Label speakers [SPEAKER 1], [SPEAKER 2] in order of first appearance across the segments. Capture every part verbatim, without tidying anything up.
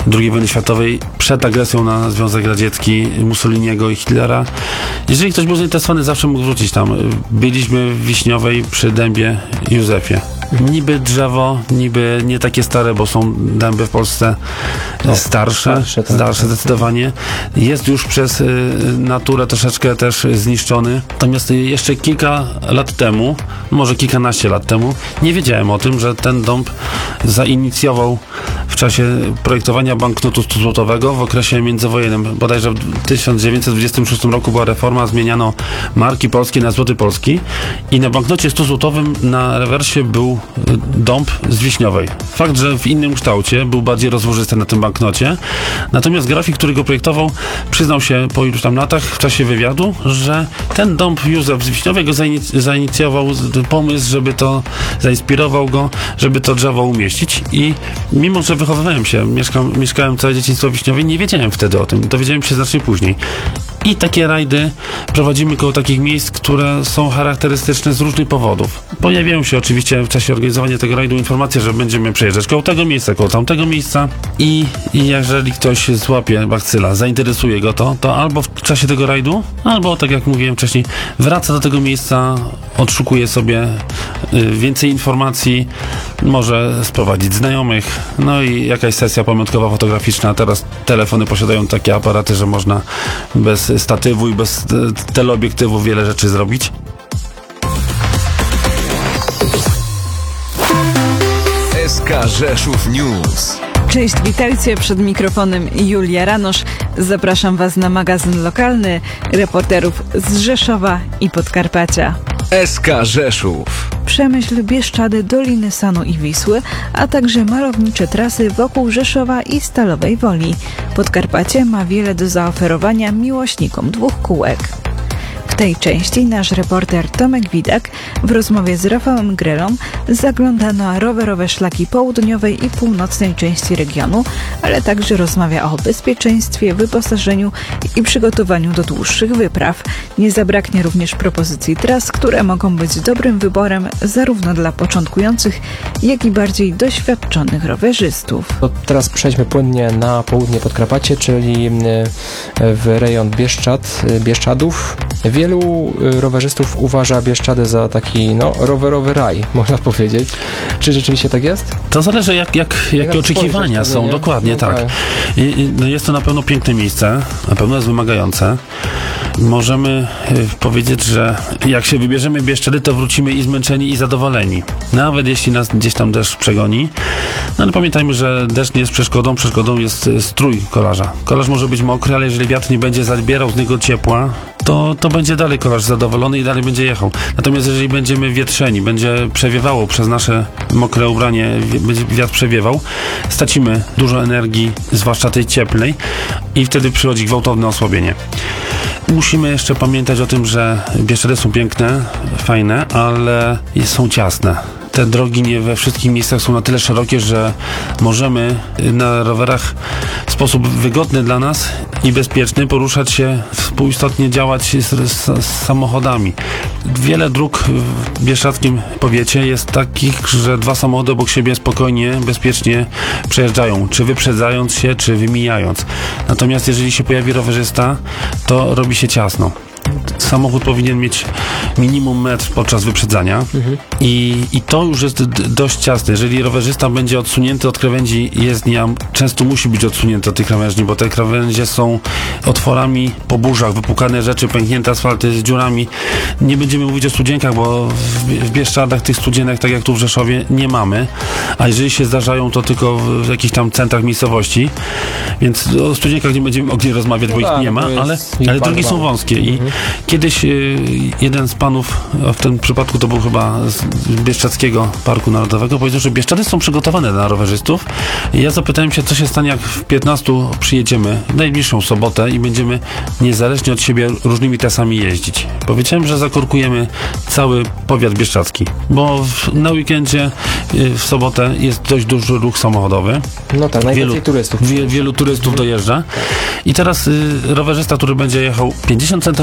[SPEAKER 1] drugiej wojny światowej, przed agresją na Związek Radziecki, Mussoliniego i Hitlera. Jeżeli ktoś był zainteresowany, zawsze mógł wrócić tam. Byliśmy w Wiśniowej przy dębie Józefie. Niby drzewo, niby nie takie stare, bo są dęby w Polsce no, starsze, starsze, tak, starsze tak. zdecydowanie. Jest już przez y, naturę troszeczkę też zniszczony. Natomiast jeszcze kilka lat temu, może kilkanaście lat temu, nie wiedziałem o tym, że ten dąb zainicjował w czasie projektowania banknotu stuzłotowego w okresie międzywojennym. Bodajże w tysiąc dziewięćset dwudziestym szóstym roku była reforma, zmieniano marki polskie na złoty polski i na banknocie stuzłotowym na rewersie był dąb z Wiśniowej. Fakt, że w innym kształcie, był bardziej rozłożysty na tym banknocie. Natomiast grafik, który go projektował, przyznał się po iluś tam latach w czasie wywiadu, że ten dąb Józef z Wiśniowej go zainic- zainicjował pomysł, żeby to, zainspirował go, żeby to drzewo umieścić i mimo, że wychowywałem się, mieszkam, mieszkałem całe dzieciństwo w Wiśniowej, nie wiedziałem wtedy o tym. Dowiedziałem się znacznie później. I takie rajdy prowadzimy koło takich miejsc, które są charakterystyczne z różnych powodów. Pojawiają się oczywiście w czasie organizowania tego rajdu informacje, że będziemy przejeżdżać koło tego miejsca, koło tamtego miejsca i, i jeżeli ktoś złapie bakcyla, zainteresuje go to, to albo w czasie tego rajdu, albo tak jak mówiłem wcześniej, wraca do tego miejsca, odszukuje sobie y, więcej informacji, może sprowadzić znajomych, no i jakaś sesja pamiątkowa fotograficzna. Teraz telefony posiadają takie aparaty, że można bez statywu i bez teleobiektywu wiele rzeczy zrobić.
[SPEAKER 2] S K Rzeszów News.
[SPEAKER 3] Cześć, witajcie, przed mikrofonem Julia Ranosz. Zapraszam Was na magazyn lokalny reporterów z Rzeszowa i Podkarpacia.
[SPEAKER 2] S K Rzeszów.
[SPEAKER 3] Przemyśl, Bieszczady, Doliny Sanu i Wisły, a także malownicze trasy wokół Rzeszowa i Stalowej Woli. Podkarpacie ma wiele do zaoferowania miłośnikom dwóch kółek. W tej części nasz reporter Tomek Widak w rozmowie z Rafałem Grelą zagląda na rowerowe szlaki południowej i północnej części regionu, ale także rozmawia o bezpieczeństwie, wyposażeniu i przygotowaniu do dłuższych wypraw. Nie zabraknie również propozycji tras, które mogą być dobrym wyborem zarówno dla początkujących, jak i bardziej doświadczonych rowerzystów.
[SPEAKER 4] To teraz przejdźmy płynnie na południe Podkarpacie, czyli w rejon Bieszczad, Bieszczadów. Wielu rowerzystów uważa Bieszczady za taki, no, rowerowy raj, można powiedzieć. Czy rzeczywiście tak jest?
[SPEAKER 1] To zależy, jak, jak, jakie oczekiwania są. Nie? Dokładnie, no, tak. I, i, no jest to na pewno piękne miejsce, na pewno jest wymagające. Możemy y, powiedzieć, że jak się wybierzemy Bieszczady, to wrócimy i zmęczeni, i zadowoleni. Nawet jeśli nas gdzieś tam deszcz przegoni. No ale pamiętajmy, że deszcz nie jest przeszkodą, przeszkodą jest strój kolarza. Kolarz może być mokry, ale jeżeli wiatr nie będzie zabierał z niego ciepła, to, to będzie dalej kolarz zadowolony i dalej będzie jechał. Natomiast jeżeli będziemy wietrzeni, będzie przewiewało przez nasze mokre ubranie, będzie wiatr przewiewał, stracimy dużo energii, zwłaszcza tej cieplnej, i wtedy przychodzi gwałtowne osłabienie. Musimy jeszcze pamiętać o tym, że Bieszczady są piękne, fajne, ale są ciasne. Te drogi nie we wszystkich miejscach są na tyle szerokie, że możemy na rowerach w sposób wygodny dla nas i bezpieczny poruszać się, współistotnie działać z, z, z samochodami. Wiele dróg w bieszczadzkim powiecie jest takich, że dwa samochody obok siebie spokojnie, bezpiecznie przejeżdżają, czy wyprzedzając się, czy wymijając. Natomiast jeżeli się pojawi rowerzysta, to robi się ciasno. Samochód powinien mieć minimum metr podczas wyprzedzania mhm. i, i to już jest d- dość ciasne. Jeżeli rowerzysta będzie odsunięty od krawędzi jezdni, a często musi być odsunięty od tej krawędzi, bo te krawędzie są otworami po burzach, wypukane rzeczy, pęknięte asfalty z dziurami. Nie będziemy mówić o studzienkach, bo w, w Bieszczadach tych studzienek, tak jak tu w Rzeszowie, nie mamy, a jeżeli się zdarzają, to tylko w, w jakichś tam centrach miejscowości, więc o studzienkach nie będziemy mogli rozmawiać, bo no ich nie ma, ale, ale drogi są wąskie i mhm. Kiedyś y, jeden z panów, a w tym przypadku to był chyba z Bieszczadzkiego Parku Narodowego, powiedział, że Bieszczady są przygotowane dla rowerzystów. I ja zapytałem się, co się stanie, jak w piętnastu przyjedziemy w najbliższą sobotę i będziemy niezależnie od siebie różnymi trasami jeździć. Powiedziałem, że zakorkujemy cały powiat bieszczadzki, bo w, na weekendzie y, w sobotę jest dość duży ruch samochodowy.
[SPEAKER 4] No tak, najwięcej wielu, turystów.
[SPEAKER 1] Wie, wielu turystów dojeżdża. I teraz y, rowerzysta, który będzie jechał pięćdziesiąt centymetrów od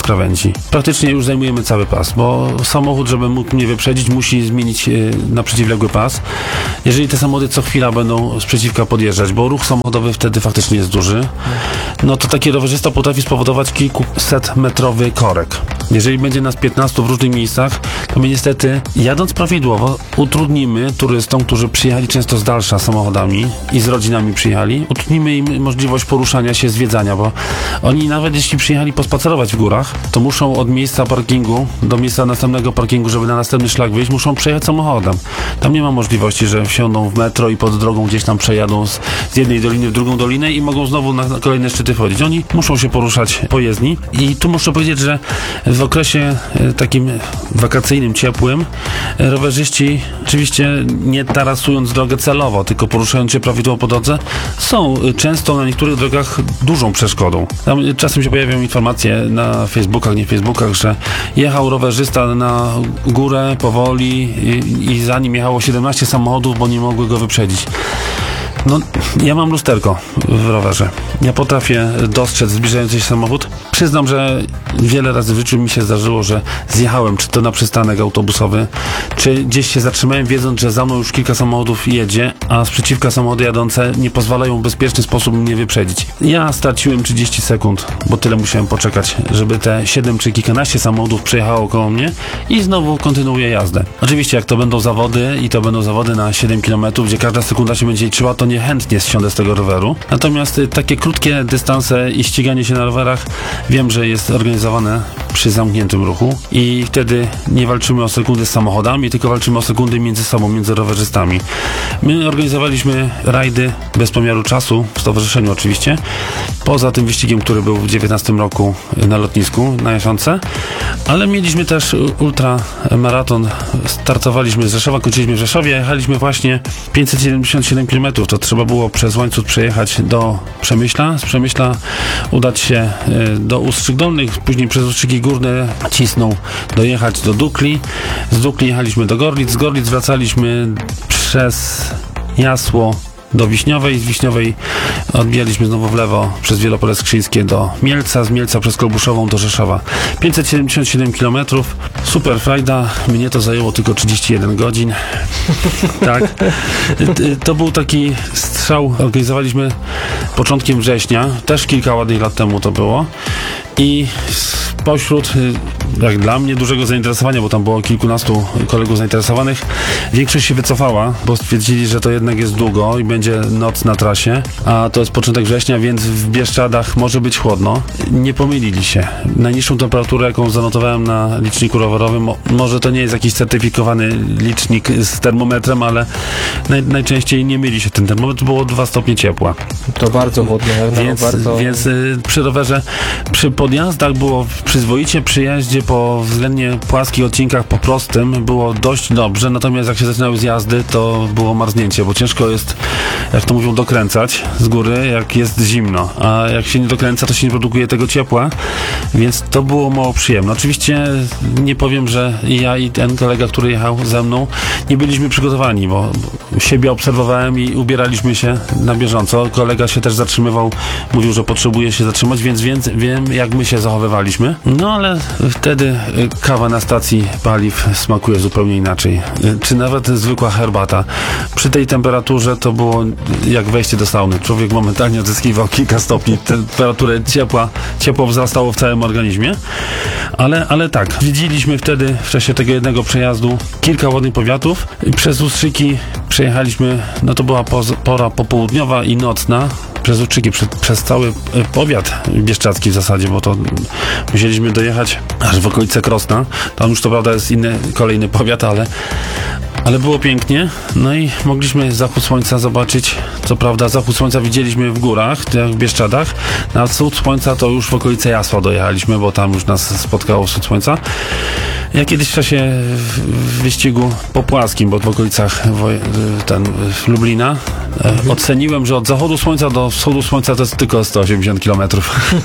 [SPEAKER 1] krawędzi. Praktycznie już zajmujemy cały pas, bo samochód, żeby mógł mnie wyprzedzić, musi zmienić na przeciwległy pas. Jeżeli te samochody co chwila będą z przeciwka podjeżdżać, bo ruch samochodowy wtedy faktycznie jest duży, no to taki rowerzysta potrafi spowodować kilkuset metrowy korek. Jeżeli będzie nas piętnastu w różnych miejscach, to my niestety, jadąc prawidłowo, utrudnimy turystom, którzy przyjechali często z dalsza samochodami i z rodzinami przyjechali, utrudnimy im możliwość poruszania się, zwiedzania, bo oni nawet jeśli przyjechali pospacerować w górach, to muszą od miejsca parkingu do miejsca następnego parkingu, żeby na następny szlak wyjść, muszą przejechać samochodem. Tam nie ma możliwości, że wsiądą w metro i pod drogą gdzieś tam przejadą z, z jednej doliny w drugą dolinę i mogą znowu na, na kolejne szczyty wchodzić. Oni muszą się poruszać po jezdni i tu muszę powiedzieć, że w okresie e, takim wakacyjnym, ciepłym, e, rowerzyści oczywiście nie tarasując drogę celowo, tylko poruszając się prawidłowo po drodze, są e, często na niektórych drogach dużą przeszkodą. Tam e, czasem się pojawiają informacje na Facebookach, nie Facebookach, że jechał rowerzysta na górę powoli i, i za nim jechało siedemnaście samochodów, bo nie mogły go wyprzedzić. No, ja mam lusterko w rowerze. Ja potrafię dostrzec zbliżający się samochód. Przyznam, że wiele razy w życiu mi się zdarzyło, że zjechałem, czy to na przystanek autobusowy, czy gdzieś się zatrzymałem, wiedząc, że za mną już kilka samochodów jedzie, a z przeciwka samochody jadące nie pozwalają w bezpieczny sposób mnie wyprzedzić. Ja straciłem trzydzieści sekund, bo tyle musiałem poczekać, żeby te siedem czy kilkanaście samochodów przejechało koło mnie i znowu kontynuuję jazdę. Oczywiście, jak to będą zawody i to będą zawody na siedem kilometrów, gdzie każda sekunda się będzie liczyła, to niechętnie zsiądę z tego roweru. Natomiast y, takie krótkie dystanse i ściganie się na rowerach wiem, że jest organizowane przy zamkniętym ruchu i wtedy nie walczymy o sekundy z samochodami, tylko walczymy o sekundy między sobą, między rowerzystami. My organizowaliśmy rajdy bez pomiaru czasu, w stowarzyszeniu oczywiście, poza tym wyścigiem, który był w dziewiętnastym roku na lotnisku, na Jasionce, ale mieliśmy też ultramaraton, startowaliśmy z Rzeszowa, kończyliśmy w Rzeszowie, jechaliśmy właśnie pięćset siedemdziesiąt siedem kilometrów, to trzeba było przez łańcuch przejechać do Przemyśla, z Przemyśla udać się do Ustrzyk Dolnych, później przez Ustrzyki Górne cisnął dojechać do Dukli, z Dukli jechaliśmy do Gorlic, z Gorlic wracaliśmy przez Jasło do Wiśniowej, z Wiśniowej odbijaliśmy znowu w lewo przez Wielopole Skrzyńskie do Mielca, z Mielca przez Kolbuszową do Rzeszowa. pięćset siedemdziesiąt siedem kilometrów, super frajda, mnie to zajęło tylko trzydzieści jeden godzin. Tak. To był taki strzał, organizowaliśmy początkiem września, też kilka ładnych lat temu to było. I spośród, jak dla mnie, dużego zainteresowania, bo tam było kilkunastu kolegów zainteresowanych, większość się wycofała, bo stwierdzili, że to jednak jest długo i będzie noc na trasie, a to jest początek września, więc w Bieszczadach może być chłodno. Nie pomylili się. Najniższą temperaturę, jaką zanotowałem na liczniku rowerowym, może to nie jest jakiś certyfikowany licznik z termometrem, ale naj, najczęściej nie myli się ten termometr, było dwa stopnie ciepła.
[SPEAKER 4] To bardzo chłodno. No,
[SPEAKER 1] więc,
[SPEAKER 4] bardzo...
[SPEAKER 1] więc y, przy rowerze, przy podjazdach było przyzwoicie, przy jeździe po względnie płaskich odcinkach po prostym było dość dobrze, natomiast jak się zaczynały zjazdy, to było marznięcie, bo ciężko jest, jak to mówią, dokręcać z góry, jak jest zimno, a jak się nie dokręca, to się nie produkuje tego ciepła, więc to było mało przyjemne. Oczywiście nie powiem, że ja i ten kolega, który jechał ze mną, nie byliśmy przygotowani, bo siebie obserwowałem i ubieraliśmy się na bieżąco. Kolega się też zatrzymywał, mówił, że potrzebuje się zatrzymać, więc, więc wiem, jak my się zachowywaliśmy. No ale wtedy kawa na stacji paliw smakuje zupełnie inaczej. Czy nawet zwykła herbata. Przy tej temperaturze to było jak wejście do sauny. Człowiek momentalnie odzyskiwał kilka stopni. Temperaturę ciepła, ciepło wzrastało w całym organizmie. Ale, ale tak, widzieliśmy wtedy w czasie tego jednego przejazdu kilka ładnych powiatów. Przez Ustrzyki przejechaliśmy, no to była pora popołudniowa i nocna. Przez Ustrzyki, przez, przez cały powiat bieszczadzki w zasadzie, bo to musieliśmy dojechać aż w okolice Krosna. Tam już to prawda jest inny, kolejny powiat, ale, ale było pięknie. No i mogliśmy zachód słońca zobaczyć. Co prawda zachód słońca widzieliśmy w górach, w Bieszczadach. Na wschód słońca to już w okolice Jasła dojechaliśmy, bo tam już nas spotkało wschód słońca. Ja kiedyś w czasie wyścigu po płaskim, bo w okolicach ten, Lublina, E, oceniłem, że od zachodu słońca do wschodu słońca to jest tylko sto osiemdziesiąt kilometrów.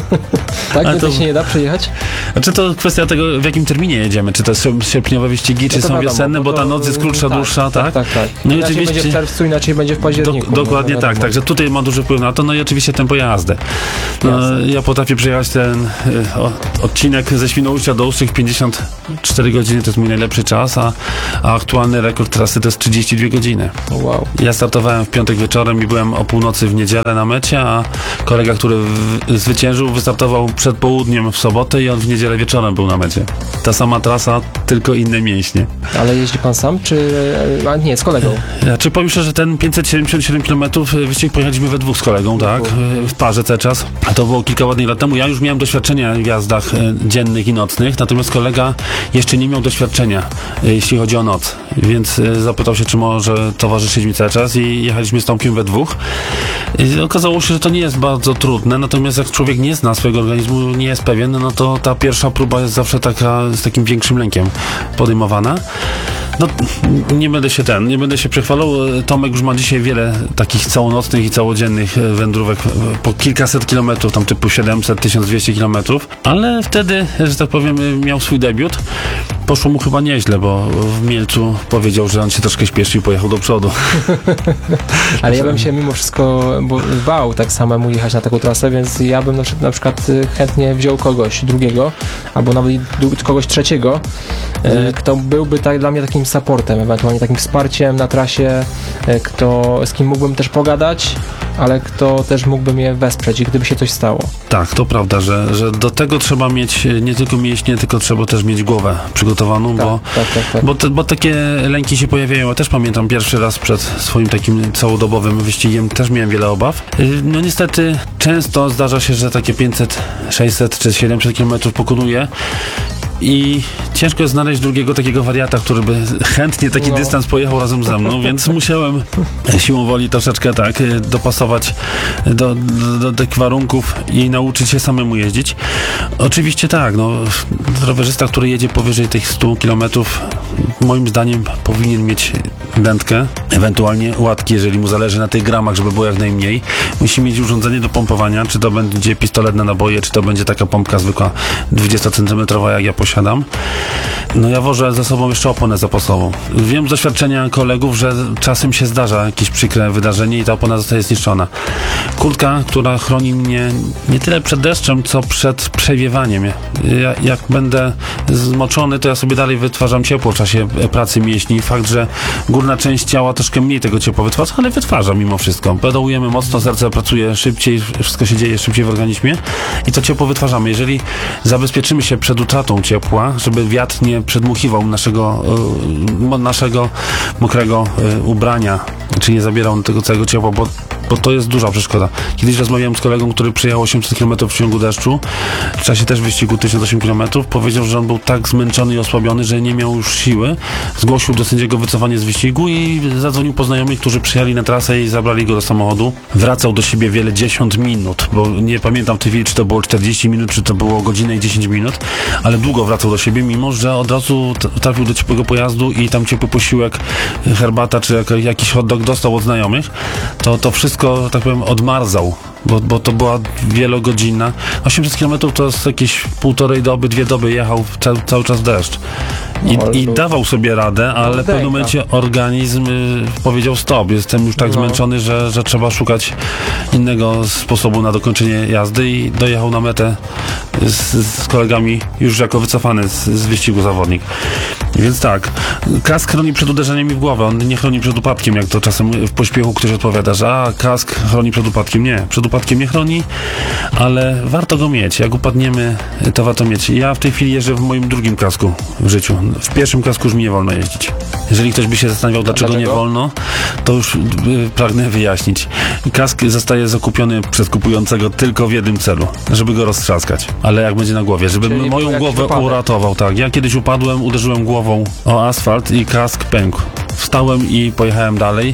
[SPEAKER 4] Tak,
[SPEAKER 1] Ale
[SPEAKER 4] więcej
[SPEAKER 1] to-
[SPEAKER 4] się nie da przejechać?
[SPEAKER 1] Znaczy to kwestia tego, w jakim terminie jedziemy. Czy to są sierpniowe wyścigi, czy
[SPEAKER 4] No to
[SPEAKER 1] są
[SPEAKER 4] wiadomo,
[SPEAKER 1] wiosenne, bo
[SPEAKER 4] to-
[SPEAKER 1] ta noc jest krótsza,
[SPEAKER 4] tak,
[SPEAKER 1] dłuższa, tak?
[SPEAKER 4] Tak, tak, tak.
[SPEAKER 1] No i
[SPEAKER 4] Inaczej
[SPEAKER 1] oczywiście-
[SPEAKER 4] będzie w czerwcu, inaczej będzie w październiku.
[SPEAKER 1] Dok- dokładnie
[SPEAKER 4] no,
[SPEAKER 1] tak,
[SPEAKER 4] wiadomo.
[SPEAKER 1] także tutaj ma duży wpływ na to, no i oczywiście tempo jazdy. No,
[SPEAKER 4] Jasne.
[SPEAKER 1] ja potrafię przejechać ten y, o, odcinek ze Świnoujścia do Ustrych pięćdziesiąt cztery godziny, to jest mój najlepszy czas, a, a aktualny rekord trasy to jest trzydzieści dwie godziny.
[SPEAKER 4] Wow.
[SPEAKER 1] Ja startowałem w piątek wieczorem i byłem o północy w niedzielę na mecie, a kolega, który w, zwyciężył, wystartował przed południem w sobotę i on w niedzielę wieczorem był na mecie. Ta sama trasa, tylko inne mięśnie.
[SPEAKER 4] Ale jeździ pan sam, czy... A nie, z kolegą.
[SPEAKER 1] Ja, czy powiem szczerze, że ten pięćset siedemdziesiąt siedem kilometrów wyścig pojechaliśmy we dwóch z kolegą, tak? W parze cały czas. A to było kilka ładnych lat temu. Ja już miałem doświadczenia w jazdach e, dziennych i nocnych, natomiast kolega jeszcze nie miał doświadczenia, e, jeśli chodzi o noc. Więc e, zapytał się, czy może towarzyszyć mi cały czas i jechaliśmy z Tomkiem we dwóch. I okazało się, że to nie jest bardzo trudne, natomiast jak człowiek nie zna swojego organizmu, nie jest pewien, no to ta pierwsza próba jest zawsze taka, z takim większym lękiem podejmowana. No, nie będę się ten, nie będę się przechwalał. Tomek już ma dzisiaj wiele takich całonocnych i całodziennych e, wędrówek e, po kilkaset kilometrów, tam typu siedemset, tysiąc dwieście kilometrów, ale wtedy, że tak powiem, e, miał swój debiut. Poszło mu chyba nieźle, bo w Mielcu powiedział, że on się troszkę śpieszy i pojechał do przodu.
[SPEAKER 4] Ale ja bym się mimo wszystko bo bał tak samemu jechać na taką trasę, więc ja bym na przykład, na przykład y, chętnie wziął kogoś drugiego, albo nawet i du- kogoś trzeciego, y, kto byłby tak, dla mnie takim supportem, ewentualnie takim wsparciem na trasie, y, kto, z kim mógłbym też pogadać, ale kto też mógłby mnie wesprzeć, gdyby się coś stało.
[SPEAKER 1] Tak, to prawda, że, że do tego trzeba mieć e, nie tylko mięśnie, tylko trzeba też mieć głowę przygotowaną,
[SPEAKER 4] Tak,
[SPEAKER 1] bo
[SPEAKER 4] tak, tak, tak.
[SPEAKER 1] Bo, te, bo takie lęki się pojawiają. Ja też pamiętam pierwszy raz przed swoim takim całodobowym wyścigiem, też miałem wiele obaw. Yy, No niestety często zdarza się, że takie pięćset, sześćset czy siedemset kilometrów pokonuję i ciężko jest znaleźć drugiego takiego wariata, który by chętnie taki
[SPEAKER 4] No.
[SPEAKER 1] dystans pojechał razem ze mną, więc musiałem siłą woli troszeczkę tak yy, dopasować do, do, do tych warunków i nauczyć się samemu jeździć. Oczywiście tak, no rowerzysta, który jedzie powyżej tych stu kilometrów, moim zdaniem powinien mieć wędkę, ewentualnie łatki, jeżeli mu zależy na tych gramach, żeby było jak najmniej. Musi mieć urządzenie do pompowania, czy to będzie pistolet na naboje, czy to będzie taka pompka zwykła dwudziestocentymetrowa, jak ja posiadam. No ja wożę ze sobą jeszcze oponę zapasową. Wiem z doświadczenia kolegów, że czasem się zdarza jakieś przykre wydarzenie i ta opona zostaje zniszczona. Kurtka, która chroni mnie nie tyle przed deszczem, co przed przewiewaniem. Ja, jak będę zmoczony, to ja sobie dalej wytwarzam ciepło w czasie pracy mięśni. Fakt, że górna część ciała troszkę mniej tego ciepła wytwarza, ale wytwarza mimo wszystko. Pedałujemy mocno, serce pracuje szybciej, wszystko się dzieje szybciej w organizmie i to ciepło wytwarzamy. Jeżeli zabezpieczymy się przed utratą ciepła, żeby wiatr nie przedmuchiwał naszego, y, naszego mokrego y, ubrania, czy nie zabierał tego całego ciepła, bo bo to jest duża przeszkoda. Kiedyś rozmawiałem z kolegą, który przyjechał osiemset kilometrów w ciągu deszczu, w czasie też wyścigu tysiąc osiem kilometrów, powiedział, że on był tak zmęczony i osłabiony, że nie miał już siły. Zgłosił do sędziego wycofanie z wyścigu i zadzwonił po znajomych, którzy przyjechali na trasę i zabrali go do samochodu. Wracał do siebie wiele dziesiąt minut, bo nie pamiętam w tej chwili, czy to było czterdzieści minut, czy to było godzinę i dziesięć minut, ale długo wracał do siebie, mimo że od razu trafił do ciepłego pojazdu i tam ciepły posiłek, herbata, czy jak, jakiś hot dog dostał od znajomych, to to wszystko, tak powiem, odmarzał, bo, bo to była wielogodzinna. osiemset kilometrów to jest jakieś półtorej doby, dwie doby jechał ca- cały czas deszcz. I,
[SPEAKER 4] No,
[SPEAKER 1] I
[SPEAKER 4] to-
[SPEAKER 1] dawał sobie radę, ale w
[SPEAKER 4] deka.
[SPEAKER 1] pewnym momencie organizm y, powiedział stop. Jestem już tak
[SPEAKER 4] No.
[SPEAKER 1] zmęczony, że, że trzeba szukać innego sposobu na dokończenie jazdy i dojechał na metę z, z kolegami już jako wycofany z, z wyścigu zawodnik. Więc tak, kask chroni przed uderzeniami w głowę, on nie chroni przed upadkiem, jak to czasem w pośpiechu ktoś odpowiada, że a, kask chroni przed upadkiem. Nie, przed upadkiem nie chroni, ale warto go mieć. Jak upadniemy, to warto mieć. Ja w tej chwili jeżdżę w moim drugim kasku w życiu. W pierwszym kasku już mi nie wolno jeździć. Jeżeli ktoś by się zastanawiał, dlaczego,
[SPEAKER 4] dlaczego?
[SPEAKER 1] nie wolno, to już y, pragnę wyjaśnić. Kask zostaje zakupiony przez kupującego tylko w jednym celu, żeby go roztrzaskać. Ale jak będzie na głowie, żeby
[SPEAKER 4] Czyli
[SPEAKER 1] moją
[SPEAKER 4] jakiś
[SPEAKER 1] głowę
[SPEAKER 4] wypadek.
[SPEAKER 1] uratował, tak. Ja kiedyś upadłem, uderzyłem głową o asfalt i kask pękł. wstałem i pojechałem dalej,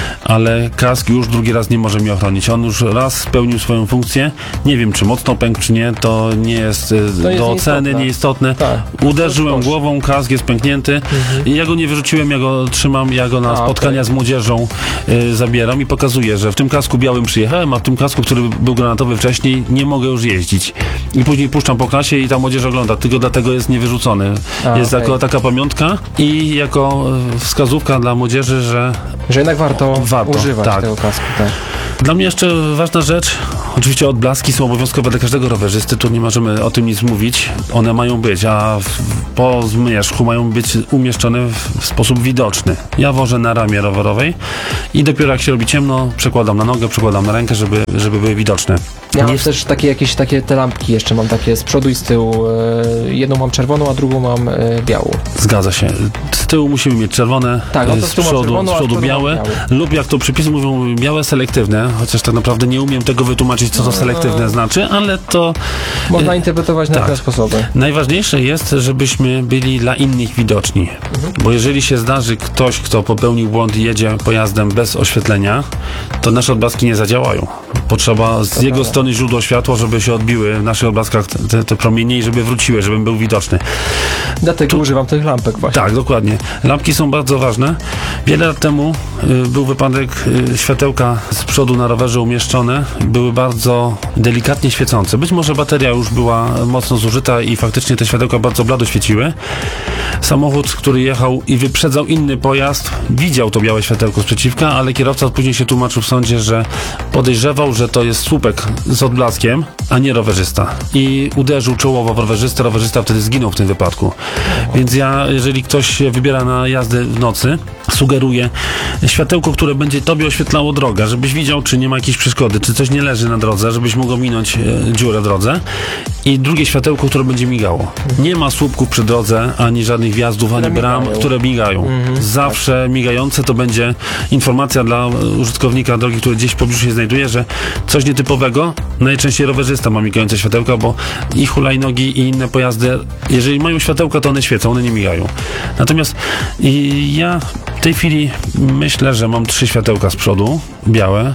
[SPEAKER 1] ale kask już drugi raz nie może mnie ochronić. On już raz spełnił swoją funkcję. Nie wiem, czy mocno pękł, czy nie, to nie jest,
[SPEAKER 4] to jest
[SPEAKER 1] do oceny, nieistotne.
[SPEAKER 4] Tak.
[SPEAKER 1] Uderzyłem głową, kask jest pęknięty mhm. i ja go nie wyrzuciłem, ja go trzymam, ja go na a, spotkania okay. z młodzieżą y, zabieram i pokazuję, że w tym kasku białym przyjechałem, a w tym kasku, który był granatowy wcześniej, nie mogę już jeździć. I później puszczam po klasie i ta młodzież ogląda, tylko dlatego jest niewyrzucony. A, jest okay. jako taka pamiątka i jako wskazówka dla młodzieży, że
[SPEAKER 4] że jednak warto, warto używać
[SPEAKER 1] tak.
[SPEAKER 4] tego kasku. Tak.
[SPEAKER 1] Dla mnie jeszcze ważna rzecz, oczywiście odblaski są obowiązkowe dla każdego rowerzysty, tu nie możemy o tym nic mówić, one mają być, a w, po zmierzchu mają być umieszczone w, w sposób widoczny. Ja wożę na ramię rowerowej i dopiero jak się robi ciemno, przekładam na nogę, przekładam na rękę, żeby, żeby były widoczne.
[SPEAKER 4] Ja mam też takie jakieś takie te lampki jeszcze mam takie z przodu i z tyłu. Jedną mam czerwoną, a drugą mam białą.
[SPEAKER 1] Zgadza się. Z tyłu musimy mieć czerwone,
[SPEAKER 4] tak, no to
[SPEAKER 1] z przodu, czerwoną, z przodu białe, białe lub jak to przepisy mówią, białe selektywne, chociaż tak naprawdę nie umiem tego wytłumaczyć, co to selektywne no, znaczy, ale to...
[SPEAKER 4] Można interpretować na
[SPEAKER 1] tak.
[SPEAKER 4] te sposoby.
[SPEAKER 1] Najważniejsze jest, żebyśmy byli dla innych widoczni, mhm. bo jeżeli się zdarzy ktoś, kto popełnił błąd i jedzie pojazdem bez oświetlenia, to nasze odblaski nie zadziałają. Potrzeba z to jego prawda. strony źródło światła, żeby się odbiły w naszych odblaskach te, te promienie i żeby wróciły, żebym był widoczny.
[SPEAKER 4] Dlatego tu, używam tych lampek właśnie.
[SPEAKER 1] Tak, dokładnie. Lampki są bardzo ważne. Wiele lat temu y, był wypadek, y, światełka z przodu na rowerze umieszczone były bardzo delikatnie świecące. Być może bateria już była mocno zużyta i faktycznie te światełka bardzo blado świeciły. Samochód, który jechał i wyprzedzał inny pojazd, widział to białe światełko z przeciwka, ale kierowca później się tłumaczył w sądzie, że podejrzewał, że to jest słupek z odblaskiem, a nie rowerzysta. I uderzył czołowo w rowerzystę, rowerzysta wtedy zginął w tym wypadku. Więc ja, jeżeli ktoś się wybiera na jazdę w nocy, sugeruję światełko, które będzie tobie oświetlało drogę, żebyś widział, czy nie ma jakiejś przeszkody, czy coś nie leży na drodze, żebyś mógł minąć e, dziurę w drodze. I drugie światełko, które będzie migało. Nie ma słupków przy drodze, ani żadnych wjazdów, ani bram, które migają. Mhm, Zawsze tak. migające to będzie informacja dla użytkownika drogi, który gdzieś w pobliżu się znajduje, że coś nietypowego, najczęściej rowerzysta ma migające światełka, bo i hulajnogi, i inne pojazdy, jeżeli mają światełka, to one świecą, one nie migają. Natomiast i ja w tej chwili myślę, że mam trzy światełka z przodu, białe,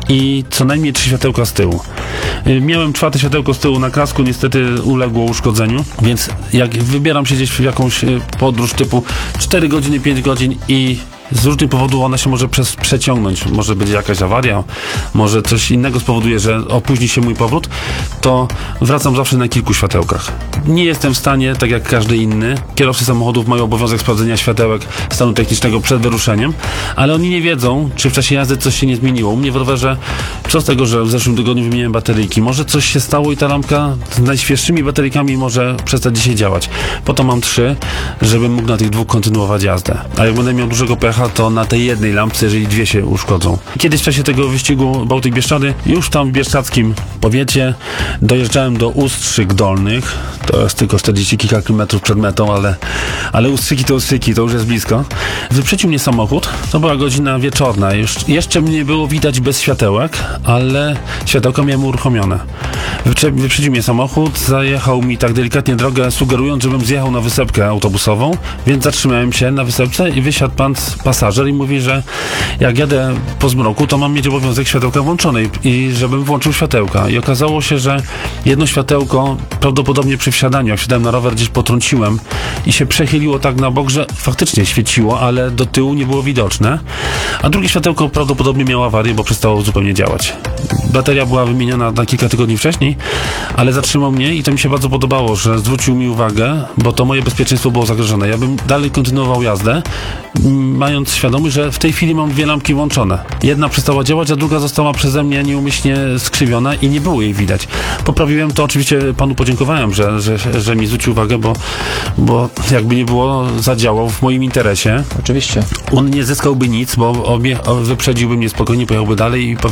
[SPEAKER 1] i co najmniej trzy światełka z tyłu. Miałem czwarte światełko z tyłu na kasku, niestety uległo uszkodzeniu, więc jak wybieram się gdzieś w jakąś podróż typu cztery godziny, pięć godzin i z różnych powodów ona się może przez, przeciągnąć, może będzie jakaś awaria, może coś innego spowoduje, że opóźni się mój powrót, to wracam zawsze na kilku światełkach. Nie jestem w stanie, tak jak każdy inny, kierowcy samochodów mają obowiązek sprawdzenia światełek stanu technicznego przed wyruszeniem, ale oni nie wiedzą, czy w czasie jazdy coś się nie zmieniło. U mnie w rowerze, co z tego, że w zeszłym tygodniu wymieniłem bateryjki, może coś się stało i ta lampka z najświeższymi bateryjkami może przestać dzisiaj działać. Po to mam trzy, żebym mógł na tych dwóch kontynuować jazdę. A jak będę miał dużego pecha, to na tej jednej lampce, jeżeli dwie się uszkodzą. Kiedyś w czasie tego wyścigu Bałtyk-Bieszczady, już tam w bieszczadzkim powiecie, dojeżdżałem do Ustrzyk Dolnych, to jest tylko czterdzieści kilka kilometrów przed metą, ale, ale Ustrzyki to Ustrzyki, to już jest blisko. Wyprzedził mnie samochód, to była godzina wieczorna, już, jeszcze mnie było widać bez światełek, ale światełka miałem uruchomione. Wyprze, wyprzedził mnie samochód, zajechał mi tak delikatnie drogę, sugerując, żebym zjechał na wysepkę autobusową, więc zatrzymałem się na wysepce i wysiadł pan pasażer i mówi, że jak jadę po zmroku, to mam mieć obowiązek światełka włączonej i żebym włączył światełka. I okazało się, że jedno światełko prawdopodobnie przy wsiadaniu, jak wsiadałem na rower, gdzieś potrąciłem i się przechyliło tak na bok, że faktycznie świeciło, ale do tyłu nie było widoczne. A drugie światełko prawdopodobnie miało awarię, bo przestało zupełnie działać. Bateria była wymieniona na kilka tygodni wcześniej, ale zatrzymał mnie i to mi się bardzo podobało, że zwrócił mi uwagę, bo to moje bezpieczeństwo było zagrożone. Ja bym dalej kontynuował jazdę, mając świadomość, że w tej chwili mam dwie lampki włączone. Jedna przestała działać, a druga została przeze mnie nieumyślnie skrzywiona i nie było jej widać. Poprawiłem to, oczywiście panu podziękowałem, że, że, że mi zwrócił uwagę, bo, bo jakby nie było, zadziałał w moim interesie.
[SPEAKER 4] Oczywiście.
[SPEAKER 1] On nie zyskałby nic, bo obie, wyprzedziłby mnie spokojnie, pojechałby dalej i powiedziałby, że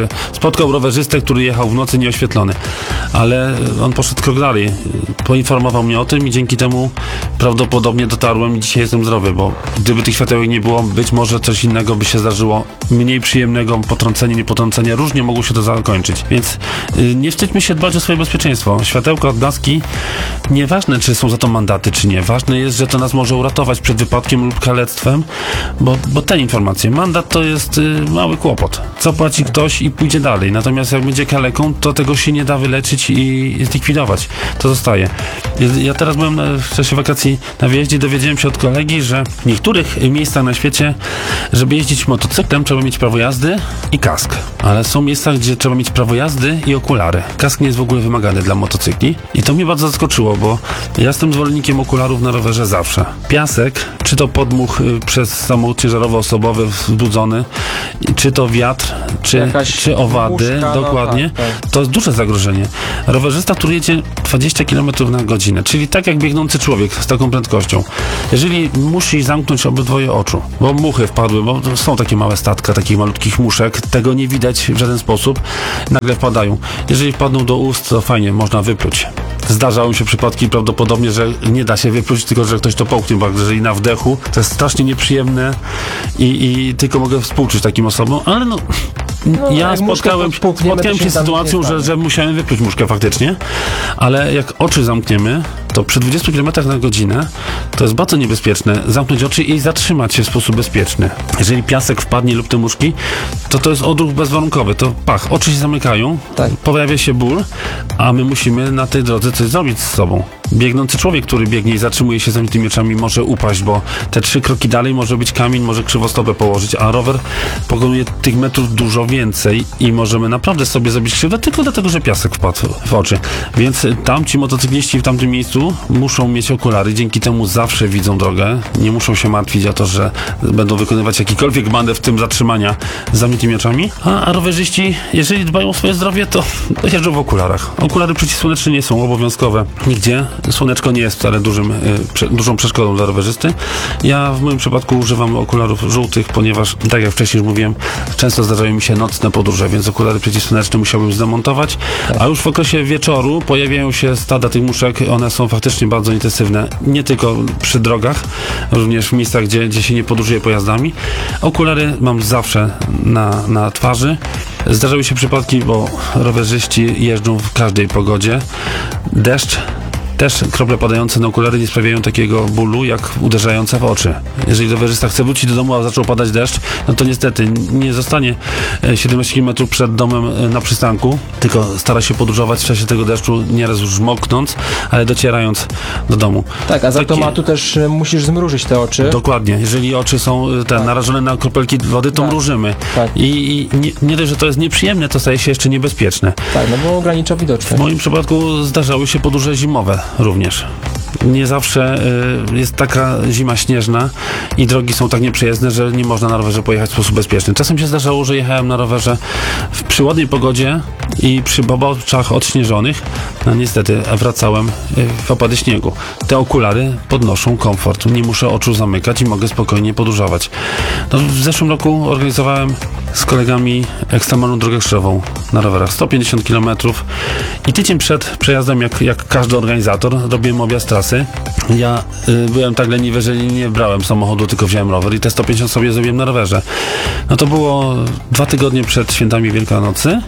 [SPEAKER 1] Spotkał rowerzystę, który jechał w nocy nieoświetlony, ale on poszedł krok dalej. Poinformował mnie o tym i dzięki temu prawdopodobnie dotarłem i dzisiaj jestem zdrowy, bo gdyby tych światełek nie było, być może coś innego by się zdarzyło, mniej przyjemnego, potrącenie, niepotrącenie, różnie mogło się to zakończyć. Więc yy, nie wstydźmy się dbać o swoje bezpieczeństwo. Światełka, odblaski, nieważne czy są za to mandaty, czy nie. Ważne jest, że to nas może uratować przed wypadkiem lub kalectwem, bo, bo te informacje. Mandat to jest yy, mały kłopot. Zapłaci ktoś i pójdzie dalej. Natomiast jak będzie kaleką, to tego się nie da wyleczyć i zlikwidować. To zostaje. Ja teraz byłem na, w czasie wakacji na wyjeździe, dowiedziałem się od kolegi, że w niektórych miejscach na świecie, żeby jeździć motocyklem, trzeba mieć prawo jazdy i kask. Ale są miejsca, gdzie trzeba mieć prawo jazdy i okulary. Kask nie jest w ogóle wymagany dla motocykli. I to mnie bardzo zaskoczyło, bo ja jestem zwolennikiem okularów na rowerze zawsze. Piasek, czy to podmuch y, przez samochód ciężarowo-osobowy wzbudzony, czy to wiatr, czy, czy owady,
[SPEAKER 4] muszka,
[SPEAKER 1] dokładnie,
[SPEAKER 4] no tak, tak.
[SPEAKER 1] to jest duże zagrożenie. Rowerzysta, który jedzie dwadzieścia kilometrów na godzinę, czyli tak jak biegnący człowiek z taką prędkością. Jeżeli musi zamknąć obydwoje oczu, bo muchy wpadły, bo są takie małe statka, takich malutkich muszek, tego nie widać w żaden sposób, nagle wpadają. Jeżeli wpadną do ust, to fajnie, można wypluć. Zdarzały się przypadki prawdopodobnie, że nie da się wypluć, tylko że ktoś to połknie, bo jeżeli na wdechu, to jest strasznie nieprzyjemne i, i tylko mogę współczuć takim osobom, ale no,
[SPEAKER 4] No,
[SPEAKER 1] ja
[SPEAKER 4] jak
[SPEAKER 1] spotkałem,
[SPEAKER 4] muszkę połkniemy,
[SPEAKER 1] spotkałem
[SPEAKER 4] to
[SPEAKER 1] się
[SPEAKER 4] się
[SPEAKER 1] z
[SPEAKER 4] tam
[SPEAKER 1] sytuacją,
[SPEAKER 4] nie
[SPEAKER 1] że,
[SPEAKER 4] stanie.
[SPEAKER 1] że musiałem wypluć muszkę faktycznie, ale jak oczy zamkniemy, to przy dwudziestu kilometrach na godzinę to jest bardzo niebezpieczne zamknąć oczy i zatrzymać się w sposób bezpieczny. Jeżeli piasek wpadnie lub te muszki, to to jest odruch bezwarunkowy, to pach, oczy się zamykają,
[SPEAKER 4] Tak.
[SPEAKER 1] pojawia się ból, a my musimy na tej drodze coś zrobić z sobą. Biegnący człowiek, który biegnie i zatrzymuje się z zamkniętymi oczami, może upaść, bo te trzy kroki dalej może być kamień, może krzywostopę położyć, a rower pokonuje tych metrów dużo więcej i możemy naprawdę sobie zrobić krzywdę tylko dlatego, że piasek wpadł w oczy. Więc tam ci motocykliści w tamtym miejscu muszą mieć okulary, dzięki temu zawsze widzą drogę, nie muszą się martwić o to, że będą wykonywać jakikolwiek manewr, w tym zatrzymania z zamkniętymi oczami, a, a rowerzyści, jeżeli dbają o swoje zdrowie, to jeżdżą w okularach. Okulary przeciwsłoneczne nie są obowiązkowe nigdzie. Słoneczko nie jest wcale dużym, y, prze, dużą przeszkodą dla rowerzysty. Ja w moim przypadku używam okularów żółtych, ponieważ, tak jak wcześniej już mówiłem, często zdarzają mi się nocne podróże, więc okulary przeciwsłoneczne musiałbym zdemontować, a już w okresie wieczoru pojawiają się stada tych muszek, one są faktycznie bardzo intensywne, nie tylko przy drogach, również w miejscach, gdzie, gdzie się nie podróżuje pojazdami. Okulary mam zawsze na, na twarzy. Zdarzały się przypadki, bo rowerzyści jeżdżą w każdej pogodzie. Deszcz, też krople padające na okulary nie sprawiają takiego bólu, jak uderzające w oczy. Jeżeli rowerzysta chce wrócić do domu, a zaczął padać deszcz, no to niestety nie zostanie siedemnaście kilometrów przed domem na przystanku, tylko stara się podróżować w czasie tego deszczu, nieraz już moknąc, ale docierając do domu.
[SPEAKER 4] Tak, a z
[SPEAKER 1] Takie-
[SPEAKER 4] automatu też y, musisz zmrużyć te oczy.
[SPEAKER 1] Dokładnie. Jeżeli oczy są y, te,
[SPEAKER 4] Tak.
[SPEAKER 1] narażone na kropelki wody, to
[SPEAKER 4] Tak.
[SPEAKER 1] mrużymy.
[SPEAKER 4] Tak.
[SPEAKER 1] I, i nie, nie dość, że to jest nieprzyjemne, to staje się jeszcze niebezpieczne.
[SPEAKER 4] Tak, no bo ogranicza
[SPEAKER 1] W
[SPEAKER 4] widoczność.
[SPEAKER 1] moim przypadku zdarzały się podróże zimowe również. Nie zawsze y, jest taka zima śnieżna i drogi są tak nieprzejezdne, że nie można na rowerze pojechać w sposób bezpieczny. Czasem się zdarzało, że jechałem na rowerze w przy ładnej pogodzie i przy boboczach odśnieżonych. No niestety wracałem y, w opady śniegu. Te okulary podnoszą komfort. Nie muszę oczu zamykać i mogę spokojnie podróżować. No, w zeszłym roku organizowałem z kolegami ekstremalną drogę krzyżową na rowerach. sto pięćdziesiąt kilometrów i tydzień przed przejazdem, jak, jak każdy organizator, robiłem objazd trasy. Ja y, byłem tak leniwy, że nie brałem samochodu, tylko wziąłem rower i te sto pięćdziesiąt sobie zrobiłem na rowerze. No to było dwa tygodnie przed świętami Wielkanocy.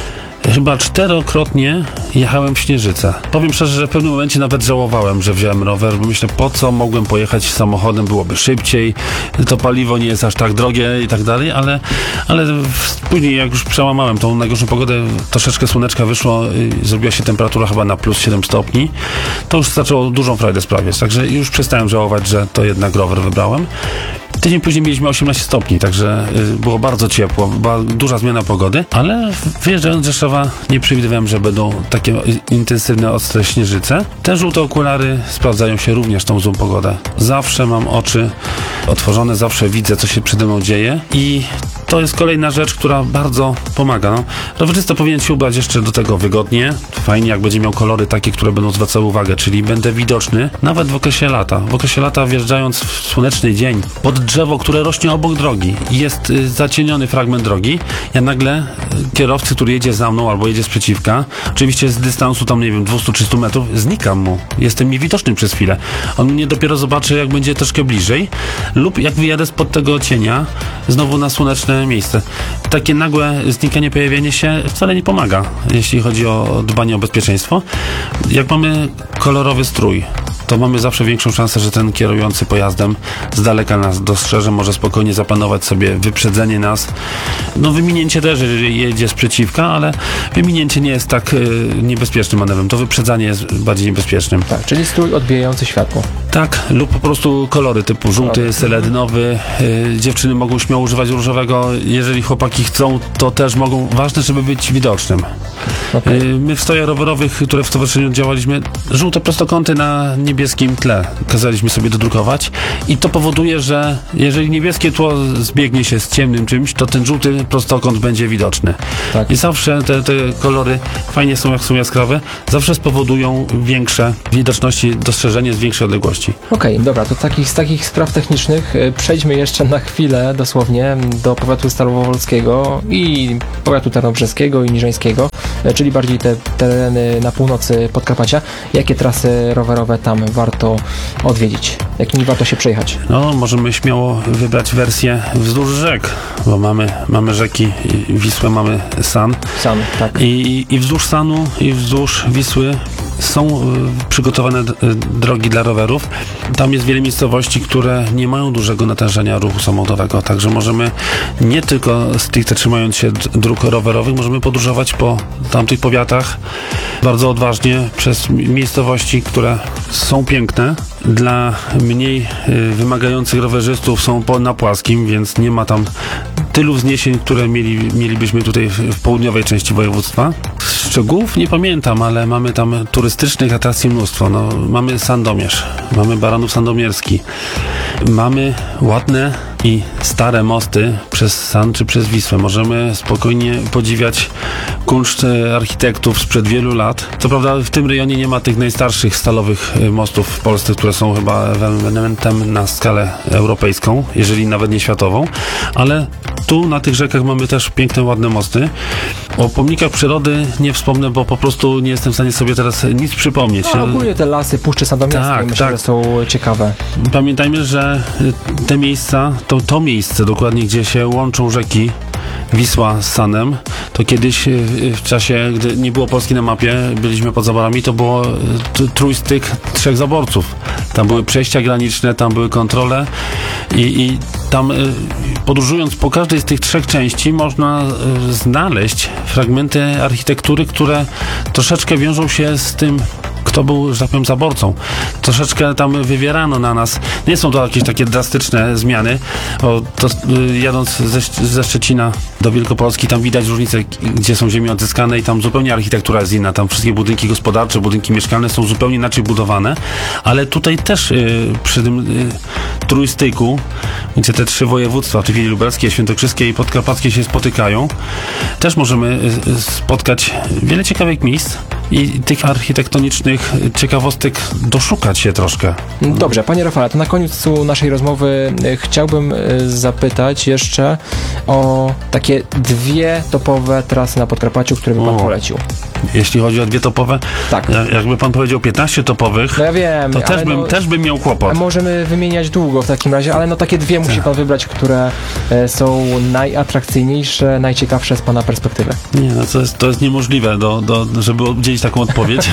[SPEAKER 1] Chyba czterokrotnie jechałem w Śnieżycę. Powiem szczerze, że w pewnym momencie nawet żałowałem, że wziąłem rower, bo myślę, po co mogłem pojechać samochodem, byłoby szybciej, to paliwo nie jest aż tak drogie i tak dalej, ale, ale w- później jak już przełamałem tą najgorszą pogodę, troszeczkę słoneczka wyszło, y, zrobiła się temperatura chyba na plus siedem stopni, to już zaczęło dużą frajdę sprawiać, także już przestałem żałować, że to jednak rower wybrałem. Tydzień później mieliśmy osiemnaście stopni, także y, było bardzo ciepło, była duża zmiana pogody, ale wyjeżdżając z Rzeszowa nie przewidywałem, że będą takie y, intensywne, ostre śnieżyce. Te żółte okulary sprawdzają się również tą złą pogodę. Zawsze mam oczy otworzone, zawsze widzę, co się przede mną dzieje i to jest kolejna rzecz, która bardzo pomaga. No. Rowerzysta powinien się ubrać jeszcze do tego wygodnie. Fajnie, jak będzie miał kolory takie, które będą zwracały uwagę, czyli będę widoczny nawet w okresie lata. W okresie lata wjeżdżając w słoneczny dzień pod drzewo, które rośnie obok drogi, jest y, zacieniony fragment drogi, ja nagle y, kierowcy, który jedzie za mną albo jedzie sprzeciwka, oczywiście z dystansu tam, nie wiem, dwieście trzysta metrów, znikam mu. Jestem niewidoczny przez chwilę. On mnie dopiero zobaczy, jak będzie troszkę bliżej lub jak wyjadę spod tego cienia znowu na słoneczne miejsce. Takie nagłe znikanie, pojawienie się wcale nie pomaga, jeśli chodzi o dbanie o bezpieczeństwo. Jak mamy kolorowy strój, to mamy zawsze większą szansę, że ten kierujący pojazdem z daleka nas dostrzeże, może spokojnie zaplanować sobie wyprzedzenie nas. No wyminięcie też, jeżeli jedzie sprzeciwka, ale wyminięcie nie jest tak y, niebezpiecznym manewrem. To wyprzedzanie jest bardziej niebezpiecznym.
[SPEAKER 4] Tak, czyli strój odbijający światło.
[SPEAKER 1] Tak, lub po prostu kolory typu żółty, seledynowy. Y, dziewczyny mogą śmiało używać różowego. Jeżeli chłopaki chcą, to też mogą. Ważne, żeby być widocznym.
[SPEAKER 4] Okay.
[SPEAKER 1] Y, my w stojach rowerowych, które w stowarzyszeniu działaliśmy, żółte prostokąty na niebieskim tle kazaliśmy sobie dodrukować i to powoduje, że jeżeli niebieskie tło zbiegnie się z ciemnym czymś, to ten żółty prostokąt będzie widoczny.
[SPEAKER 4] Tak.
[SPEAKER 1] I zawsze te, te kolory fajnie są, jak są jaskrawe, zawsze spowodują większe widoczności, dostrzeżenie z większej odległości.
[SPEAKER 4] Okej, okay, dobra, to takich, z takich spraw technicznych y, przejdźmy jeszcze na chwilę dosłownie do powiatu starowolskiego i powiatu tarnobrzeskiego i niżeńskiego, y, czyli bardziej te tereny na północy Podkarpacia. Jakie trasy rowerowe tam warto odwiedzić? Jakimi warto się przejechać?
[SPEAKER 1] No, możemy śmiało wybrać wersję wzdłuż rzek, bo mamy, mamy rzeki Wisłę, mamy San.
[SPEAKER 4] San, tak.
[SPEAKER 1] I, i wzdłuż Sanu, i wzdłuż Wisły są y, przygotowane d- drogi dla rowerów. Tam jest wiele miejscowości, które nie mają dużego natężenia ruchu samochodowego, także możemy nie tylko stricte trzymając się d- dróg rowerowych, możemy podróżować po tamtych powiatach bardzo odważnie przez miejscowości, które są piękne. Dla mniej y, wymagających rowerzystów są po, na płaskim, więc nie ma tam tylu wzniesień, które mieli, mielibyśmy tutaj w, w południowej części województwa. Szczegółów nie pamiętam, ale mamy tam turystycznych atrakcji mnóstwo. No, mamy Sandomierz, mamy Baranów Sandomierski, mamy ładne i stare mosty przez San czy przez Wisłę. Możemy spokojnie podziwiać kunszt architektów sprzed wielu lat. Co prawda w tym rejonie nie ma tych najstarszych stalowych mostów w Polsce, które są chyba elementem na skalę europejską, jeżeli nawet nie światową, ale tu na tych rzekach mamy też piękne, ładne mosty. O pomnikach przyrody nie wspomnę, bo po prostu nie jestem w stanie sobie teraz nic przypomnieć.
[SPEAKER 4] No, ogólnie te lasy Puszczy Sandomierskiej
[SPEAKER 1] tak,
[SPEAKER 4] myślę,
[SPEAKER 1] tak.
[SPEAKER 4] że są ciekawe.
[SPEAKER 1] Pamiętajmy, że te miejsca, to, to miejsce dokładnie, gdzie się łączą rzeki Wisła z Sanem, to kiedyś w czasie, gdy nie było Polski na mapie, byliśmy pod zaborami, to było t- trójstyk trzech zaborców. Tam były przejścia graniczne, tam były kontrole i, i tam podróżując po każdej z tych trzech części można znaleźć fragmenty architektury, które troszeczkę wiążą się z tym, kto był, że tak powiem, zaborcą. Troszeczkę tam wywierano na nas. Nie są to jakieś takie drastyczne zmiany, bo to, y, jadąc ze, ze Szczecina do Wielkopolski, tam widać różnice, gdzie są ziemie odzyskane i tam zupełnie architektura jest inna. Tam wszystkie budynki gospodarcze, budynki mieszkalne są zupełnie inaczej budowane, ale tutaj też y, przy tym y, trójstyku, gdzie te trzy województwa, czyli lubelskie, świętokrzyskie i podkarpackie się spotykają, też możemy y, spotkać wiele ciekawych miejsc i tych architektonicznych ciekawostek doszukać się troszkę.
[SPEAKER 4] Dobrze, panie Rafale, to na końcu naszej rozmowy chciałbym zapytać jeszcze o takie dwie topowe trasy na Podkarpaciu, które by pan
[SPEAKER 1] O.
[SPEAKER 4] polecił.
[SPEAKER 1] Jeśli chodzi o dwie topowe,
[SPEAKER 4] Tak.
[SPEAKER 1] jakby pan powiedział piętnaście topowych,
[SPEAKER 4] No ja wiem,
[SPEAKER 1] to też
[SPEAKER 4] ale
[SPEAKER 1] bym,
[SPEAKER 4] no,
[SPEAKER 1] też bym miał kłopot.
[SPEAKER 4] a możemy wymieniać długo w takim razie, ale no takie dwie musi pan wybrać, które e, są najatrakcyjniejsze, najciekawsze z pana perspektywy.
[SPEAKER 1] Nie, no to jest, to jest niemożliwe, do, do, żeby udzielić taką odpowiedź.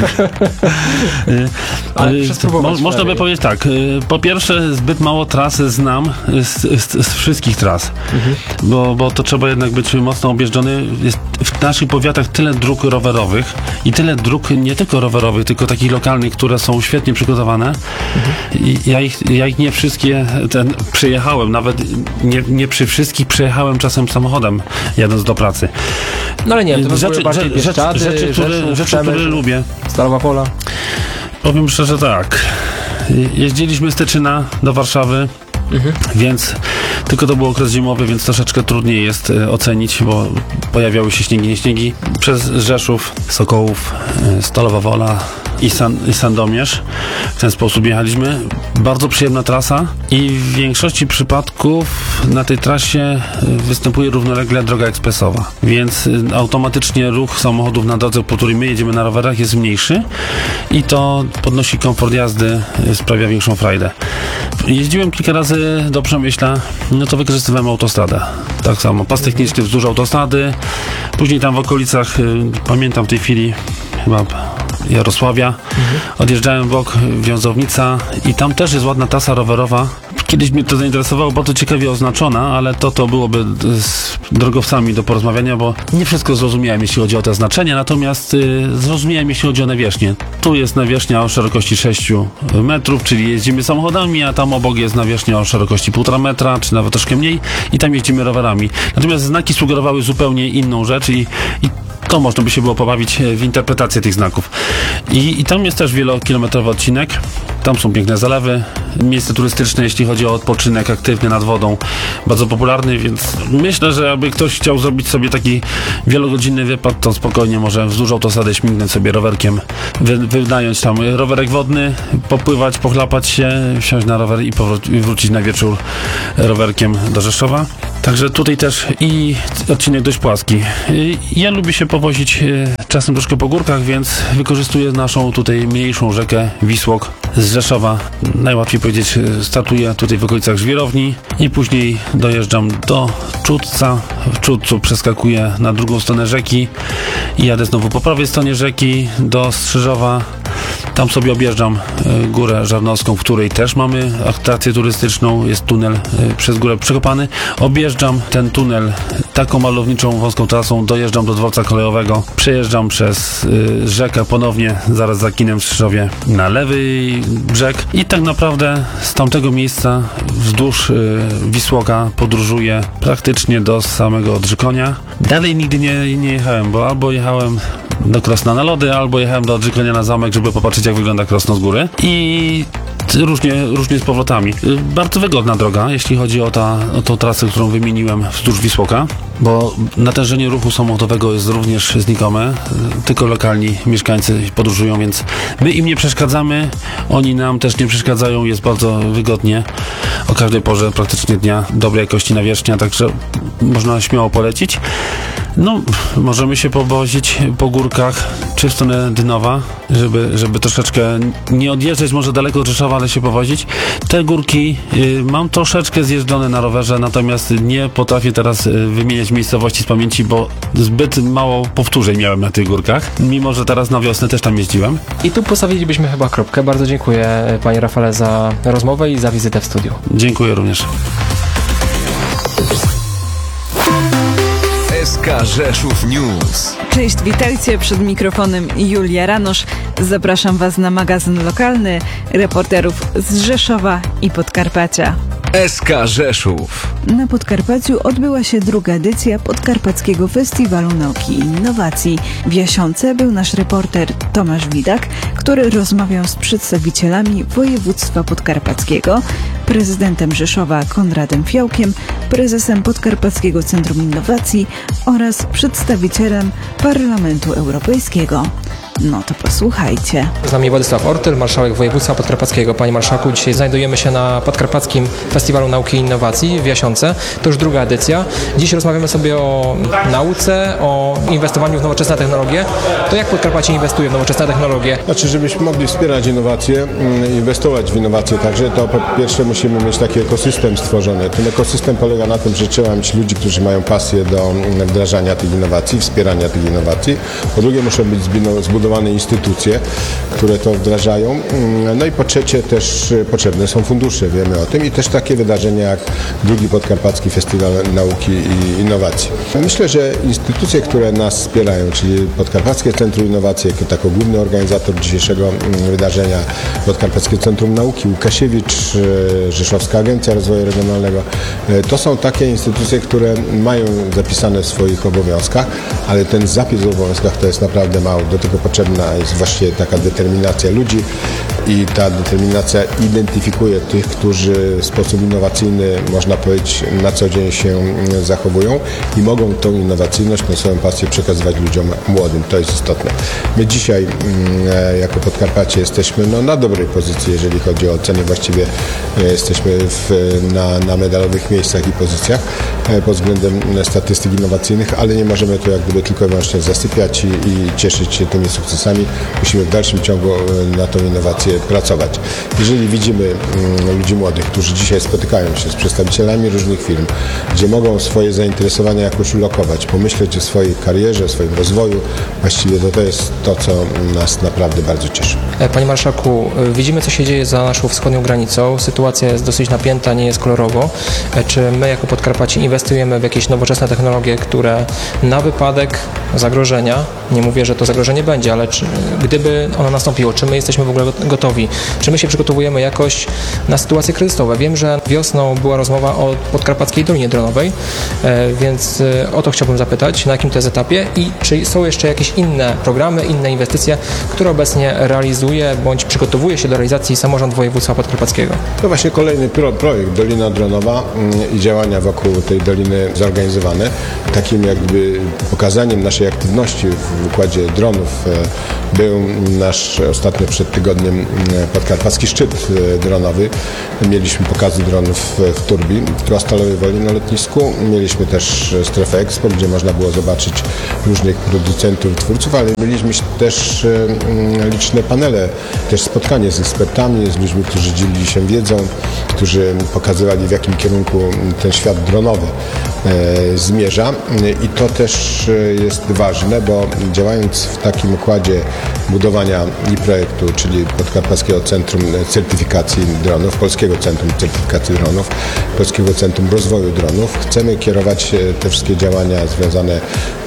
[SPEAKER 1] Y,
[SPEAKER 4] Ale
[SPEAKER 1] y,
[SPEAKER 4] muszę spróbować
[SPEAKER 1] mo, można by
[SPEAKER 4] przynajmniej.
[SPEAKER 1] powiedzieć tak, y, po pierwsze zbyt mało trasy znam z, z, z wszystkich tras,
[SPEAKER 4] Mhm.
[SPEAKER 1] bo, bo to trzeba jednak być mocno objeżdżony. Jest w naszych powiatach tyle dróg rowerowych i tyle dróg nie tylko rowerowych, tylko takich lokalnych, które są świetnie przygotowane.
[SPEAKER 4] Mhm.
[SPEAKER 1] I ja ich, ja ich nie wszystkie ten, przejechałem, nawet nie, nie przy wszystkich przejechałem czasem samochodem, jadąc do pracy.
[SPEAKER 4] No ale nie wiem, to by
[SPEAKER 1] Rzeczy,
[SPEAKER 4] były bardziej
[SPEAKER 1] rzeczy,
[SPEAKER 4] Bieszczady,
[SPEAKER 1] rzeczy, które,
[SPEAKER 4] Rzeszów,
[SPEAKER 1] rzeczy, które
[SPEAKER 4] Przemyśl,
[SPEAKER 1] lubię.
[SPEAKER 4] Stalowa Wola.
[SPEAKER 1] Powiem szczerze tak. Jeździliśmy z Teczyna do Warszawy mhm. więc tylko to był okres zimowy, więc troszeczkę trudniej jest e, ocenić, bo pojawiały się śniegi, nie śniegi. Przez Rzeszów, Sokołów, e, Stalowa Wola i, San, i Sandomierz. W ten sposób jechaliśmy. Bardzo przyjemna trasa i w większości przypadków na tej trasie występuje równolegle droga ekspresowa, więc automatycznie ruch samochodów na drodze, po której my jedziemy na rowerach, jest mniejszy i to podnosi komfort jazdy, sprawia większą frajdę. Jeździłem kilka razy do Przemyśla, no to wykorzystywałem autostradę. Tak samo, pas techniczny wzdłuż autostrady, później tam w okolicach, pamiętam w tej chwili, chyba Jarosławia, mhm. odjeżdżałem w bok Wiązownica i tam też jest ładna trasa rowerowa. Kiedyś mnie to zainteresowało, bardzo ciekawie oznaczona, ale to to byłoby z drogowcami do porozmawiania, bo nie wszystko zrozumiałem, jeśli chodzi o te znaczenia, natomiast y, zrozumiałem, jeśli chodzi o nawierzchnię. Tu jest nawierzchnia o szerokości sześciu metrów, czyli jeździmy samochodami, a tam obok jest nawierzchnia o szerokości półtora metra, czy nawet troszkę mniej i tam jeździmy rowerami. Natomiast znaki sugerowały zupełnie inną rzecz i, i to można by się było pobawić w interpretację tych znaków. I, i tam jest też wielokilometrowy odcinek. Tam są piękne zalewy, miejsce turystyczne, jeśli chodzi o odpoczynek aktywny nad wodą, bardzo popularny, więc myślę, że aby ktoś chciał zrobić sobie taki wielogodzinny wypad, to spokojnie może wzdłuż autostrady śmignąć sobie rowerkiem, wy, wynająć tam rowerek wodny, popływać, pochlapać się, wsiąść na rower i, powró- i wrócić na wieczór rowerkiem do Rzeszowa. Także tutaj też i odcinek dość płaski. Ja lubię się powozić czasem troszkę po górkach, więc wykorzystuję naszą tutaj mniejszą rzekę Wisłok z Rzeszowa. Najłatwiej powiedzieć, startuję tutaj w okolicach Żwirowni i później dojeżdżam do Czudca. W Czudcu przeskakuję na drugą stronę rzeki i jadę znowu po prawej stronie rzeki do Strzyżowa. Tam sobie objeżdżam Górę Żarnowską, w której też mamy atrakcję turystyczną. Jest tunel przez górę przekopany. Objeżdżam ten tunel taką malowniczą, wąską trasą, dojeżdżam do dworca kolejowego, przejeżdżam przez rzekę ponownie, zaraz za kinem w Strzyżowie na lewy brzeg i tak naprawdę z tamtego miejsca wzdłuż Wisłoka podróżuję praktycznie do samego Odrzykonia. Dalej nigdy nie, nie jechałem, bo albo jechałem do Krosna na lody, albo jechałem do Odrzykonia na zamek, żeby popatrzeć, jak wygląda Krosno z góry i różnie, różnie z powrotami. Bardzo wygodna droga, jeśli chodzi o, ta, o tą trasę, którą wymieniłem wzdłuż Wisłoka, bo natężenie ruchu samochodowego jest również znikome, tylko lokalni mieszkańcy podróżują, więc my im nie przeszkadzamy, oni nam też nie przeszkadzają, jest bardzo wygodnie o każdej porze praktycznie dnia, dobrej jakości nawierzchnia, także można śmiało polecić. No, możemy się powozić po górkach, czy w stronę Dynowa, żeby, żeby troszeczkę nie odjeżdżać może daleko od Rzeszowa, ale się powozić. Te górki y, mam troszeczkę zjeżdżone na rowerze, natomiast nie potrafię teraz y, wymieniać miejscowości z pamięci, bo zbyt mało powtórzeń miałem na tych górkach, mimo że teraz na wiosnę też tam jeździłem.
[SPEAKER 4] I tu postawilibyśmy chyba kropkę. Bardzo dziękuję, panie Rafale, za rozmowę i za wizytę w studiu.
[SPEAKER 1] Dziękuję również.
[SPEAKER 2] S K Rzeszów News.
[SPEAKER 3] Cześć, witajcie, przed mikrofonem Julia Ranosz. Zapraszam Was na magazyn lokalny reporterów z Rzeszowa i Podkarpacia.
[SPEAKER 2] S K Rzeszów.
[SPEAKER 3] Na Podkarpaciu odbyła się druga edycja Podkarpackiego Festiwalu Nauki i Innowacji. W Jasionce był nasz reporter Tomasz Widak, który rozmawiał z przedstawicielami województwa podkarpackiego, prezydentem Rzeszowa Konradem Fiołkiem, prezesem Podkarpackiego Centrum Innowacji oraz przedstawicielem Parlamentu Europejskiego. No to posłuchajcie.
[SPEAKER 4] Z nami Władysław Ortyl, marszałek województwa podkarpackiego. Panie marszałku, dzisiaj znajdujemy się na Podkarpackim Festiwalu Nauki i Innowacji w Jasionce. To już druga edycja. Dziś rozmawiamy sobie o nauce, o inwestowaniu w nowoczesne technologie. To jak Podkarpacie inwestuje w nowoczesne technologie?
[SPEAKER 5] Znaczy, żebyśmy mogli wspierać innowacje, inwestować w innowacje także, to po pierwsze musimy mieć taki ekosystem stworzony. Ten ekosystem polega na tym, że trzeba mieć ludzi, którzy mają pasję do wdrażania tych innowacji, wspierania tych innowacji. Po drugie muszą być zbudowane instytucje, które to wdrażają. No i po trzecie też potrzebne są fundusze, wiemy o tym, i też takie wydarzenia jak drugi Podkarpacki Festiwal Nauki i Innowacji. Myślę, że instytucje, które nas wspierają, czyli Podkarpackie Centrum Innowacji, jako główny organizator dzisiejszego wydarzenia, Podkarpackie Centrum Nauki, Łukasiewicz, Rzeszowska Agencja Rozwoju Regionalnego, to są takie instytucje, które mają zapisane w swoich obowiązkach, ale ten zapis w obowiązkach to jest naprawdę mało. Do tego potrzebne potrzebna jest właśnie taka determinacja ludzi i ta determinacja identyfikuje tych, którzy w sposób innowacyjny, można powiedzieć, na co dzień się zachowują i mogą tą innowacyjność, tą swoją pasję przekazywać ludziom młodym. To jest istotne. My dzisiaj jako Podkarpacie jesteśmy no, na dobrej pozycji, jeżeli chodzi o oceny. Właściwie jesteśmy w, na, na medalowych miejscach i pozycjach pod względem statystyk innowacyjnych, ale nie możemy to jak gdyby tylko i wyłącznie zasypiać i, i cieszyć się tymi sukcesami. Musimy w dalszym ciągu na tą innowację pracować. Jeżeli widzimy mm, ludzi młodych, którzy dzisiaj spotykają się z przedstawicielami różnych firm, gdzie mogą swoje zainteresowania jakoś ulokować, pomyśleć o swojej karierze, o swoim rozwoju, właściwie to, to jest to, co nas naprawdę bardzo cieszy.
[SPEAKER 4] Panie Marszałku, widzimy, co się dzieje za naszą wschodnią granicą. Sytuacja jest dosyć napięta, nie jest kolorowo. Czy my jako Podkarpacie inwestujemy w jakieś nowoczesne technologie, które na wypadek zagrożenia, nie mówię, że to zagrożenie będzie, ale czy, gdyby ono nastąpiło, czy my jesteśmy w ogóle gotowi? Czy my się przygotowujemy jakoś na sytuacje kryzysowe? Wiem, że wiosną była rozmowa o Podkarpackiej Dolinie Dronowej, więc o to chciałbym zapytać, na jakim to jest etapie i czy są jeszcze jakieś inne programy, inne inwestycje, które obecnie realizuje bądź przygotowuje się do realizacji samorząd województwa podkarpackiego?
[SPEAKER 5] To właśnie kolejny pro, projekt Dolina Dronowa i działania wokół tej doliny zorganizowane. Takim jakby pokazaniem naszej aktywności w układzie dronów był nasz ostatnio przed tygodniem podkarpacki szczyt dronowy. Mieliśmy pokazy dronów w Turbi, w Stalowej Woli na lotnisku. Mieliśmy też strefę Expo, gdzie można było zobaczyć różnych producentów, twórców, ale mieliśmy też liczne panele, też spotkanie z ekspertami, z ludźmi, którzy dzielili się wiedzą, którzy pokazywali, w jakim kierunku ten świat dronowy zmierza i to też jest ważne, bo działając w takim układzie budowania i projektu, czyli Podkarpackiego Centrum Certyfikacji Dronów, Polskiego Centrum Certyfikacji Dronów, Polskiego Centrum Rozwoju Dronów, chcemy kierować te wszystkie działania związane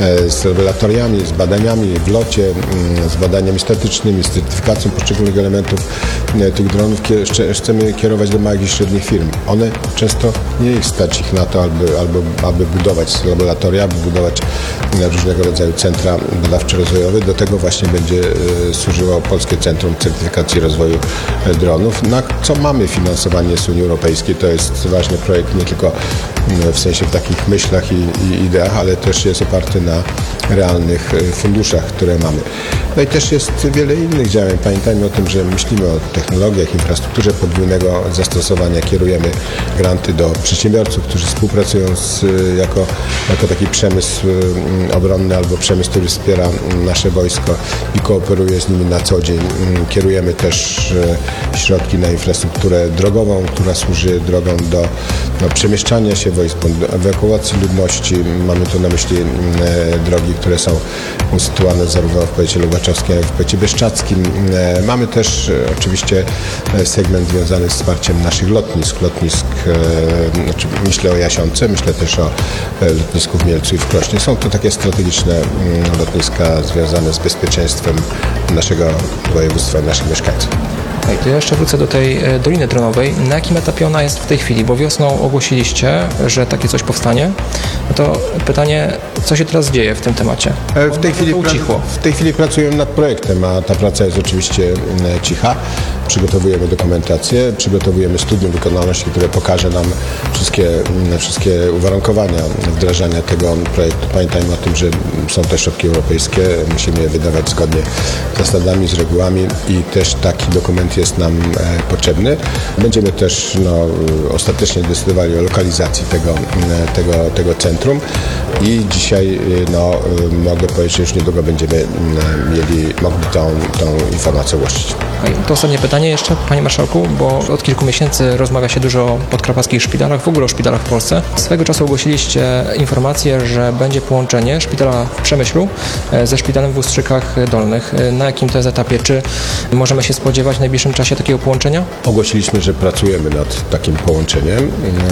[SPEAKER 5] z laboratoriami, z badaniami w locie, z badaniami statycznymi, z certyfikacją poszczególnych elementów tych dronów. Chcemy kierować do małych i średnich firm. One często nie stać ich na to, aby, albo, aby budować laboratoria, aby budować różnego rodzaju centra badawczo-rozwojowe. Do tego właśnie będzie służyło Polskie Centrum Certyfikacji Rozwoju Dronów, na co mamy finansowanie z Unii Europejskiej. To jest ważny projekt nie tylko w sensie w takich myślach i, i ideach, ale też jest oparty na realnych funduszach, które mamy. No i też jest wiele innych działań. Pamiętajmy o tym, że myślimy o technologiach, infrastrukturze podwójnego zastosowania, kierujemy granty do przedsiębiorców, którzy współpracują z, jako, jako taki przemysł obronny albo przemysł, który wspiera nasze wojsko i kooperuje z nimi na co dzień. Kierujemy też środki na infrastrukturę drogową, która służy drogą do no, przemieszczania się wojsk, ewakuacji ludności. Mamy tu na myśli drogi, które są usytuowane zarówno w powiecie lubaczowskim, jak i w powiecie bieszczadzkim. Mamy też oczywiście segment związany z wsparciem naszych lotnisk. Lotnisk, znaczy myślę o Jasionce, myślę też o lotnisku w Mielcu i w Krośnie. Są to takie strategiczne lotniska związane z bezpieczeństwem naszego województwa i naszych mieszkańców.
[SPEAKER 4] Okay, to ja jeszcze wrócę do tej Doliny Dronowej. Na jakim etapie ona jest w tej chwili? Bo wiosną ogłosiliście, że takie coś powstanie. No to pytanie, co się teraz dzieje w tym temacie?
[SPEAKER 5] W tej, chwili,
[SPEAKER 4] ucichło.
[SPEAKER 5] w tej chwili pracujemy nad projektem, a ta praca jest oczywiście cicha. Przygotowujemy dokumentację, przygotowujemy studium wykonalności, które pokaże nam wszystkie, wszystkie uwarunkowania wdrażania tego projektu. Pamiętajmy o tym, że są też środki europejskie, musimy je wydawać zgodnie z zasadami, z regułami i też taki dokument jest nam e, potrzebny. Będziemy też no, ostatecznie decydowali o lokalizacji tego, tego, tego centrum i dzisiaj no, mogę powiedzieć, że już niedługo będziemy mieli, mogli tą, tą informację ogłosić.
[SPEAKER 4] To ostatnie pytanie jeszcze, panie marszałku, bo od kilku miesięcy rozmawia się dużo o podkarpackich szpitalach, w ogóle o szpitalach w Polsce. Swego czasu ogłosiliście informację, że będzie połączenie szpitala w Przemyślu ze szpitalem w Ustrzykach Dolnych. Na jakim to jest etapie? Czy możemy się spodziewać w najbliższym czasie takiego połączenia?
[SPEAKER 5] Ogłosiliśmy, że pracujemy nad takim połączeniem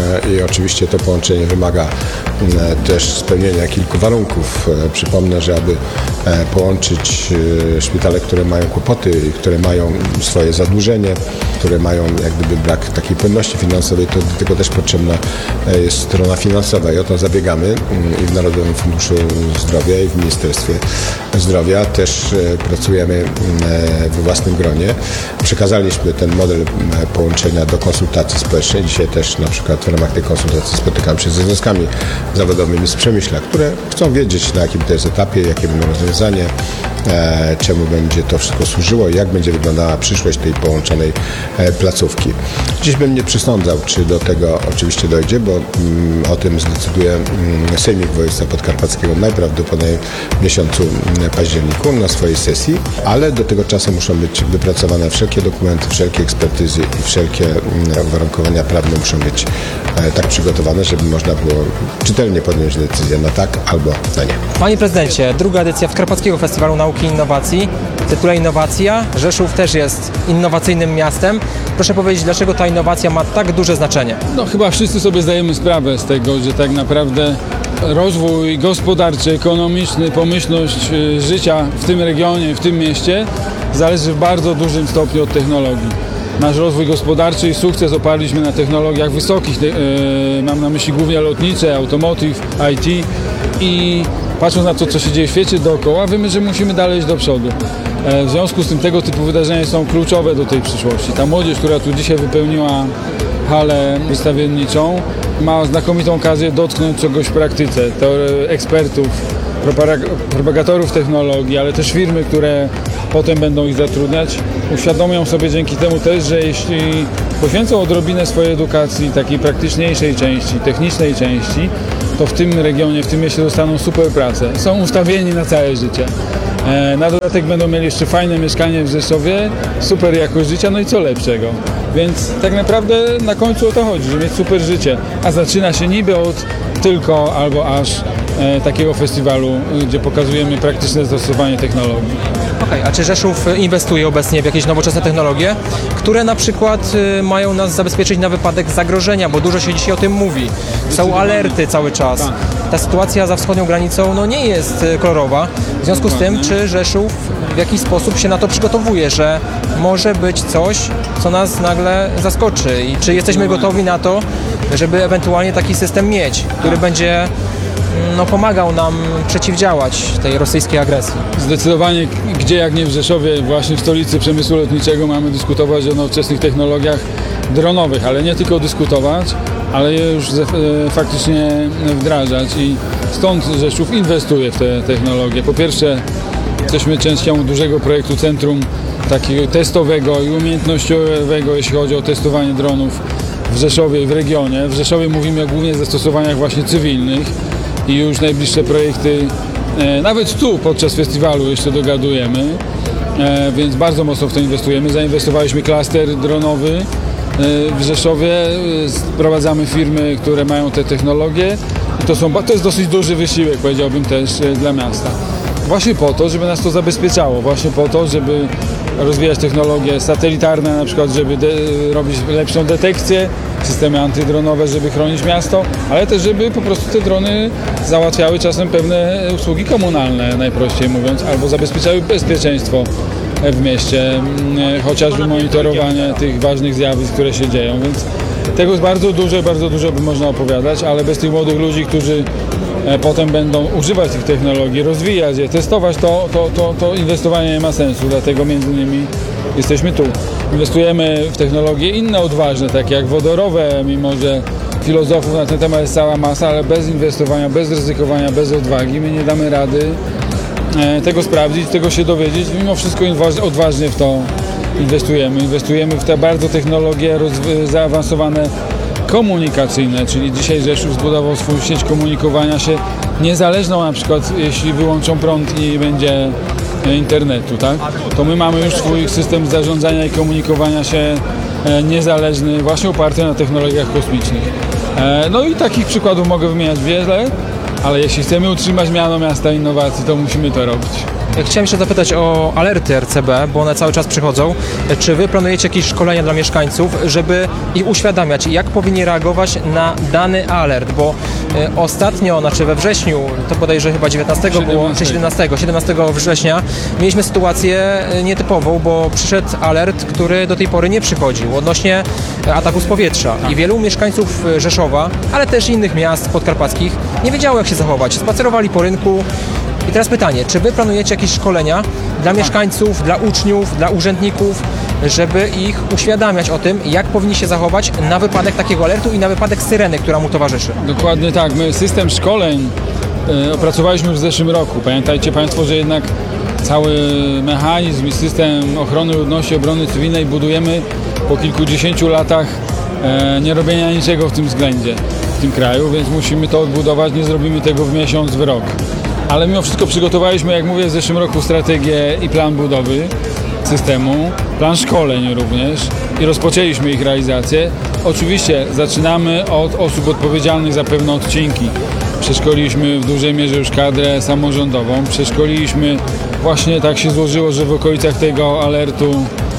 [SPEAKER 5] i oczywiście to połączenie wymaga też spełnienia kilku warunków. Przypomnę, że aby połączyć szpitale, które mają kłopoty i które mają swoje zadania zadłużenie, które mają jak gdyby brak takiej płynności finansowej, to do tego też potrzebna jest strona finansowa i o to zabiegamy i w Narodowym Funduszu Zdrowia i w Ministerstwie Zdrowia też pracujemy we własnym gronie. Przekazaliśmy ten model połączenia do konsultacji społecznej. Dzisiaj też na przykład w ramach tej konsultacji spotykam się ze związkami zawodowymi z Przemyśla, które chcą wiedzieć, na jakim to jest etapie, jakie będą rozwiązania, czemu będzie to wszystko służyło i jak będzie wyglądała przyszłość tej połączonej placówki. Dziś bym nie przesądzał, czy do tego oczywiście dojdzie, bo mm, o tym zdecyduje mm, Sejmik Województwa Podkarpackiego najprawdopodobniej w miesiącu październiku na swojej sesji, ale do tego czasu muszą być wypracowane wszelkie dokumenty, wszelkie ekspertyzy i wszelkie mm, uwarunkowania prawne muszą być e, tak przygotowane, żeby można było czytelnie podjąć decyzję na tak albo na nie.
[SPEAKER 4] Panie prezydencie, druga edycja Podkarpackiego Festiwalu Nauki i Innowacji, w tytule Innowacja. Rzeszów też jest innowacyjnym miastem. Proszę powiedzieć, dlaczego ta innowacja ma tak duże znaczenie?
[SPEAKER 6] No chyba wszyscy sobie zdajemy sprawę z tego, że tak naprawdę rozwój gospodarczy, ekonomiczny, pomyślność y, życia w tym regionie, w tym mieście zależy w bardzo dużym stopniu od technologii. Nasz rozwój gospodarczy i sukces oparliśmy na technologiach wysokich, y, mam na myśli głównie lotnicze, automotive, I T i patrząc na to, co się dzieje w świecie dookoła, wiemy, że musimy dalej iść do przodu. W związku z tym tego typu wydarzenia są kluczowe do tej przyszłości. Ta młodzież, która tu dzisiaj wypełniła halę wystawienniczą, ma znakomitą okazję dotknąć czegoś w praktyce. To ekspertów, propagatorów technologii, ale też firmy, które potem będą ich zatrudniać, uświadomią sobie dzięki temu też, że jeśli poświęcą odrobinę swojej edukacji, takiej praktyczniejszej części, technicznej części, to w tym regionie, w tym mieście dostaną super pracę. Są ustawieni na całe życie. Na dodatek będą mieli jeszcze fajne mieszkanie w Rzeszowie, super jakość życia, no i co lepszego. Więc tak naprawdę na końcu o to chodzi, żeby mieć super życie. A zaczyna się niby od tylko albo aż e, takiego festiwalu, gdzie pokazujemy praktyczne zastosowanie technologii.
[SPEAKER 4] Okej, a czy Rzeszów inwestuje obecnie w jakieś nowoczesne technologie, które na przykład y, mają nas zabezpieczyć na wypadek zagrożenia, bo dużo się dzisiaj o tym mówi. Są alerty cały czas. Ta sytuacja za wschodnią granicą no, nie jest y, kolorowa. W związku z tym, czy Rzeszów w jakiś sposób się na to przygotowuje, że może być coś, co nas nagle zaskoczy i czy jesteśmy gotowi na to, żeby ewentualnie taki system mieć, który będzie no, pomagał nam przeciwdziałać tej rosyjskiej agresji.
[SPEAKER 6] Zdecydowanie, gdzie jak nie w Rzeszowie, właśnie w stolicy przemysłu lotniczego mamy dyskutować o nowoczesnych technologiach dronowych, ale nie tylko dyskutować, ale je już faktycznie wdrażać i stąd Rzeszów inwestuje w te technologie. Po pierwsze, jesteśmy częścią dużego projektu Centrum takiego testowego i umiejętnościowego, jeśli chodzi o testowanie dronów w Rzeszowie i w regionie. W Rzeszowie mówimy głównie o zastosowaniach właśnie cywilnych i już najbliższe projekty, e, nawet tu podczas festiwalu jeszcze dogadujemy, e, więc bardzo mocno w to inwestujemy. Zainwestowaliśmy klaster dronowy e, w Rzeszowie, sprowadzamy firmy, które mają te technologie i to, są, to jest dosyć duży wysiłek, powiedziałbym też, e, dla miasta. Właśnie po to, żeby nas to zabezpieczało, właśnie po to, żeby rozwijać technologie satelitarne, na przykład, żeby de- robić lepszą detekcję, systemy antydronowe, żeby chronić miasto, ale też, żeby po prostu te drony załatwiały czasem pewne usługi komunalne, najprościej mówiąc, albo zabezpieczały bezpieczeństwo w mieście, chociażby monitorowanie tych ważnych zjawisk, które się dzieją, więc tego jest bardzo dużo, bardzo dużo by można opowiadać, ale bez tych młodych ludzi, którzy potem będą używać tych technologii, rozwijać je, testować, to, to, to, to inwestowanie nie ma sensu, dlatego między innymi jesteśmy tu. Inwestujemy w technologie inne odważne, takie jak wodorowe, mimo że filozofów na ten temat jest cała masa, ale bez inwestowania, bez ryzykowania, bez odwagi my nie damy rady tego sprawdzić, tego się dowiedzieć. Mimo wszystko odważnie w to inwestujemy. Inwestujemy w te bardzo technologie zaawansowane, komunikacyjne, czyli dzisiaj Rzeszów zbudował swoją sieć komunikowania się niezależną, na przykład jeśli wyłączą prąd i nie będzie internetu, tak? To my mamy już swój system zarządzania i komunikowania się niezależny, właśnie oparty na technologiach kosmicznych. No i takich przykładów mogę wymieniać wiele, ale jeśli chcemy utrzymać miano miasta innowacji, to musimy to robić.
[SPEAKER 4] Chciałem jeszcze zapytać o alerty R C B, bo one cały czas przychodzą. Czy wy planujecie jakieś szkolenia dla mieszkańców, żeby ich uświadamiać, jak powinni reagować na dany alert? Bo E, Ostatnio, znaczy we wrześniu, to bodajże chyba dziewiętnastego było, czy siedemnastego, siedemnastego września, mieliśmy sytuację e, nietypową, bo przyszedł alert, który do tej pory nie przychodził odnośnie ataku z powietrza. I wielu mieszkańców Rzeszowa, ale też innych miast podkarpackich nie wiedziało, jak się zachować. Spacerowali po rynku. I teraz pytanie, czy wy planujecie jakieś szkolenia dla mieszkańców, dla uczniów, dla urzędników, żeby ich uświadamiać o tym, jak powinni się zachować na wypadek takiego alertu i na wypadek syreny, która mu towarzyszy?
[SPEAKER 6] Dokładnie tak. My system szkoleń e, opracowaliśmy już w zeszłym roku. Pamiętajcie Państwo, że jednak cały mechanizm i system ochrony ludności, obrony cywilnej budujemy po kilkudziesięciu latach e, nie robienia niczego w tym względzie, w tym kraju, więc musimy to odbudować. Nie zrobimy tego w miesiąc, w rok. Ale mimo wszystko przygotowaliśmy, jak mówię, w zeszłym roku strategię i plan budowy systemu, plan szkoleń również i rozpoczęliśmy ich realizację. Oczywiście zaczynamy od osób odpowiedzialnych za pewne odcinki. Przeszkoliliśmy w dużej mierze już kadrę samorządową, przeszkoliliśmy, właśnie tak się złożyło, że w okolicach tego alertu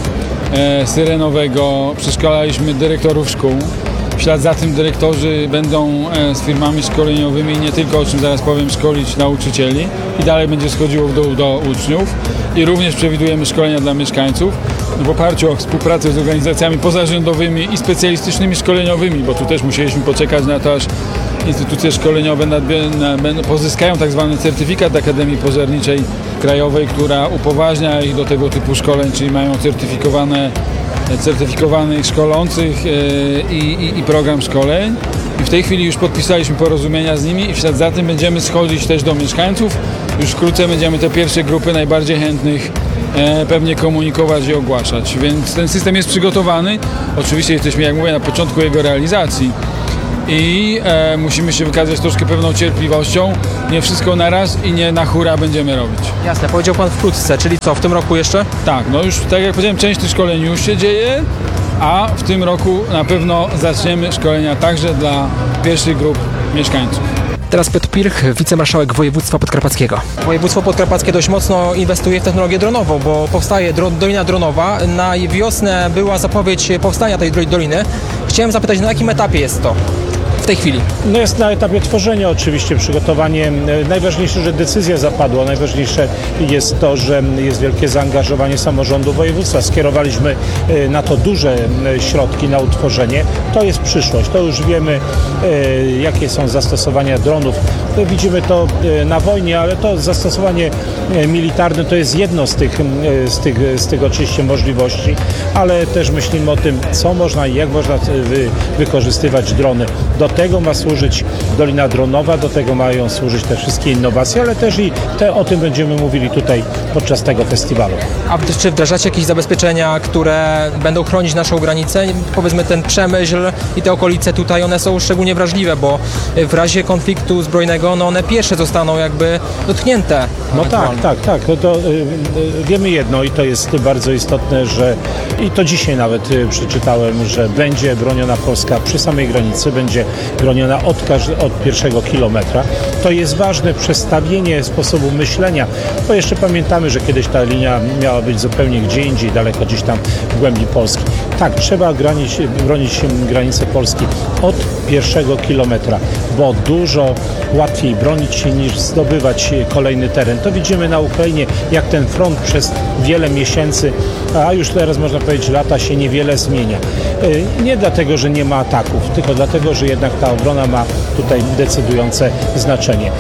[SPEAKER 6] e, syrenowego przeszkolaliśmy dyrektorów szkół. W ślad za tym dyrektorzy będą e, z firmami szkoleniowymi, nie tylko, o czym zaraz powiem, szkolić nauczycieli i dalej będzie schodziło w dół do uczniów. I również przewidujemy szkolenia dla mieszkańców w oparciu o współpracę z organizacjami pozarządowymi i specjalistycznymi szkoleniowymi, bo tu też musieliśmy poczekać na to, aż instytucje szkoleniowe pozyskają tak zwany certyfikat Akademii Pożarniczej Krajowej, która upoważnia ich do tego typu szkoleń, czyli mają certyfikowane certyfikowanych szkolących i, i, i program szkoleń. I w tej chwili już podpisaliśmy porozumienia z nimi i w ślad za tym będziemy schodzić też do mieszkańców. Już wkrótce będziemy te pierwsze grupy najbardziej chętnych e, pewnie komunikować i ogłaszać. Więc ten system jest przygotowany. Oczywiście jesteśmy, jak mówię, na początku jego realizacji. I e, musimy się wykazać troszkę pewną cierpliwością. Nie wszystko na raz i nie na hura będziemy robić.
[SPEAKER 4] Jasne, powiedział Pan wkrótce, czyli co, w tym roku jeszcze?
[SPEAKER 6] Tak, no już tak jak powiedziałem, część tych szkoleń już się dzieje, a w tym roku na pewno zaczniemy szkolenia także dla pierwszych grup mieszkańców.
[SPEAKER 4] Teraz Piotr Pilch, wicemarszałek województwa podkarpackiego. Województwo podkarpackie dość mocno inwestuje w technologię dronową, bo powstaje dro- Dolina Dronowa. Na wiosnę była zapowiedź powstania tej doliny. Chciałem zapytać, na jakim etapie jest to w tej chwili?
[SPEAKER 7] No jest na etapie tworzenia oczywiście, przygotowanie. Najważniejsze, że decyzja zapadła. Najważniejsze jest to, że jest wielkie zaangażowanie samorządu województwa. Skierowaliśmy na to duże środki na utworzenie. To jest przyszłość. To już wiemy, jakie są zastosowania dronów. Widzimy to na wojnie, ale to zastosowanie militarne to jest jedno z tych, z tych, z tych oczywiście możliwości, ale też myślimy o tym, co można i jak można wy, wykorzystywać drony. Do tego ma służyć Dolina Dronowa, do tego mają służyć te wszystkie innowacje, ale też i te, o tym będziemy mówili tutaj podczas tego festiwalu.
[SPEAKER 4] A czy wdrażacie jakieś zabezpieczenia, które będą chronić naszą granicę? Powiedzmy ten Przemyśl i te okolice tutaj, one są szczególnie wrażliwe, bo w razie konfliktu zbrojnego, no one pierwsze zostaną jakby dotknięte.
[SPEAKER 7] No tak, tak, tak. To, to, y, y, wiemy jedno i to jest bardzo istotne, że i to dzisiaj nawet y, przeczytałem, że będzie broniona Polska przy samej granicy, będzie broniona od, każdy, od pierwszego kilometra. To jest ważne przestawienie sposobu myślenia, bo jeszcze pamiętamy, że kiedyś ta linia miała być zupełnie gdzie indziej, daleko gdzieś tam w głębi Polski. Tak, trzeba granić, bronić granicę Polski od pierwszego kilometra, bo dużo łatwiej bronić się niż zdobywać kolejny teren. To widzimy na Ukrainie, jak ten front przez wiele miesięcy, a już teraz można powiedzieć lata, się niewiele zmienia. Nie dlatego, że nie ma ataków, tylko dlatego, że jednak ta obrona ma tutaj decydujące znaczenie.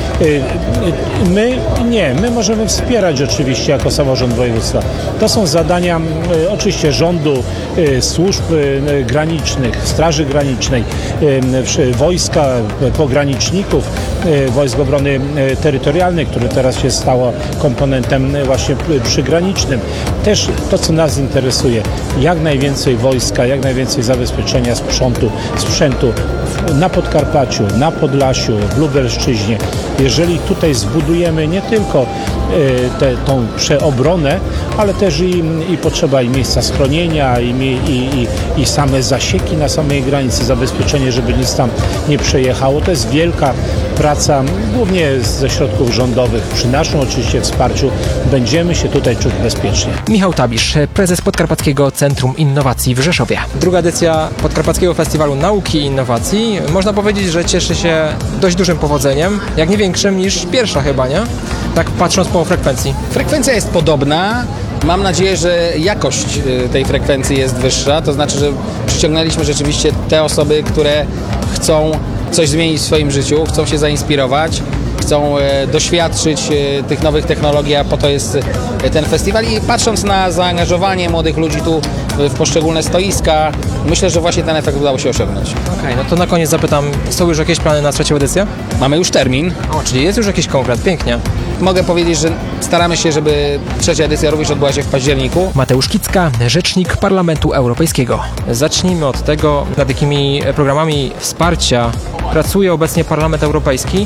[SPEAKER 7] My nie, my możemy wspierać oczywiście jako samorząd województwa. To są zadania oczywiście rządu, służb granicznych, Straży Granicznej, wojska, pograniczników, Wojsk Obrony Terytorialnej, które teraz się stało komponentem właśnie przygranicznym. Też to, co nas interesuje, jak najwięcej wojska, jak najwięcej zabezpieczenia sprzętu, sprzętu na Podkarpaciu, na Podlasiu, w Lubelszczyźnie. Jeżeli tutaj zbudujemy nie tylko te, tą przeobronę, ale też i, i potrzeba i miejsca schronienia, i, i, i, i same zasieki na samej granicy, zabezpieczenie, żeby nic tam nie przejechało. To jest wielka praca, głównie ze środków rządowych. Przy naszym oczywiście wsparciu będziemy się tutaj czuć bezpiecznie.
[SPEAKER 4] Michał Tabisz, prezes Podkarpackiego Centrum Innowacji w Rzeszowie. Druga edycja Podkarpackiego Festiwalu Nauki i Innowacji. Można powiedzieć, że cieszy cieszy się dość dużym powodzeniem, jak nie większym niż pierwsza chyba, nie? Tak patrząc po frekwencji.
[SPEAKER 8] Frekwencja jest podobna. Mam nadzieję, że jakość tej frekwencji jest wyższa, to znaczy, że przyciągnęliśmy rzeczywiście te osoby, które chcą coś zmienić w swoim życiu, chcą się zainspirować, chcą doświadczyć tych nowych technologii, a po to jest ten festiwal. I patrząc na zaangażowanie młodych ludzi tu w poszczególne stoiska, myślę, że właśnie ten efekt udało się osiągnąć.
[SPEAKER 4] Okej, okay, no to na koniec zapytam, są już jakieś plany na trzecią edycję?
[SPEAKER 8] Mamy już termin.
[SPEAKER 4] O, czyli jest już jakiś konkret, pięknie.
[SPEAKER 8] Mogę powiedzieć, że staramy się, żeby trzecia edycja również odbyła się w październiku.
[SPEAKER 4] Mateusz Kicka, rzecznik Parlamentu Europejskiego. Zacznijmy od tego, nad jakimi programami wsparcia pracuje obecnie Parlament Europejski,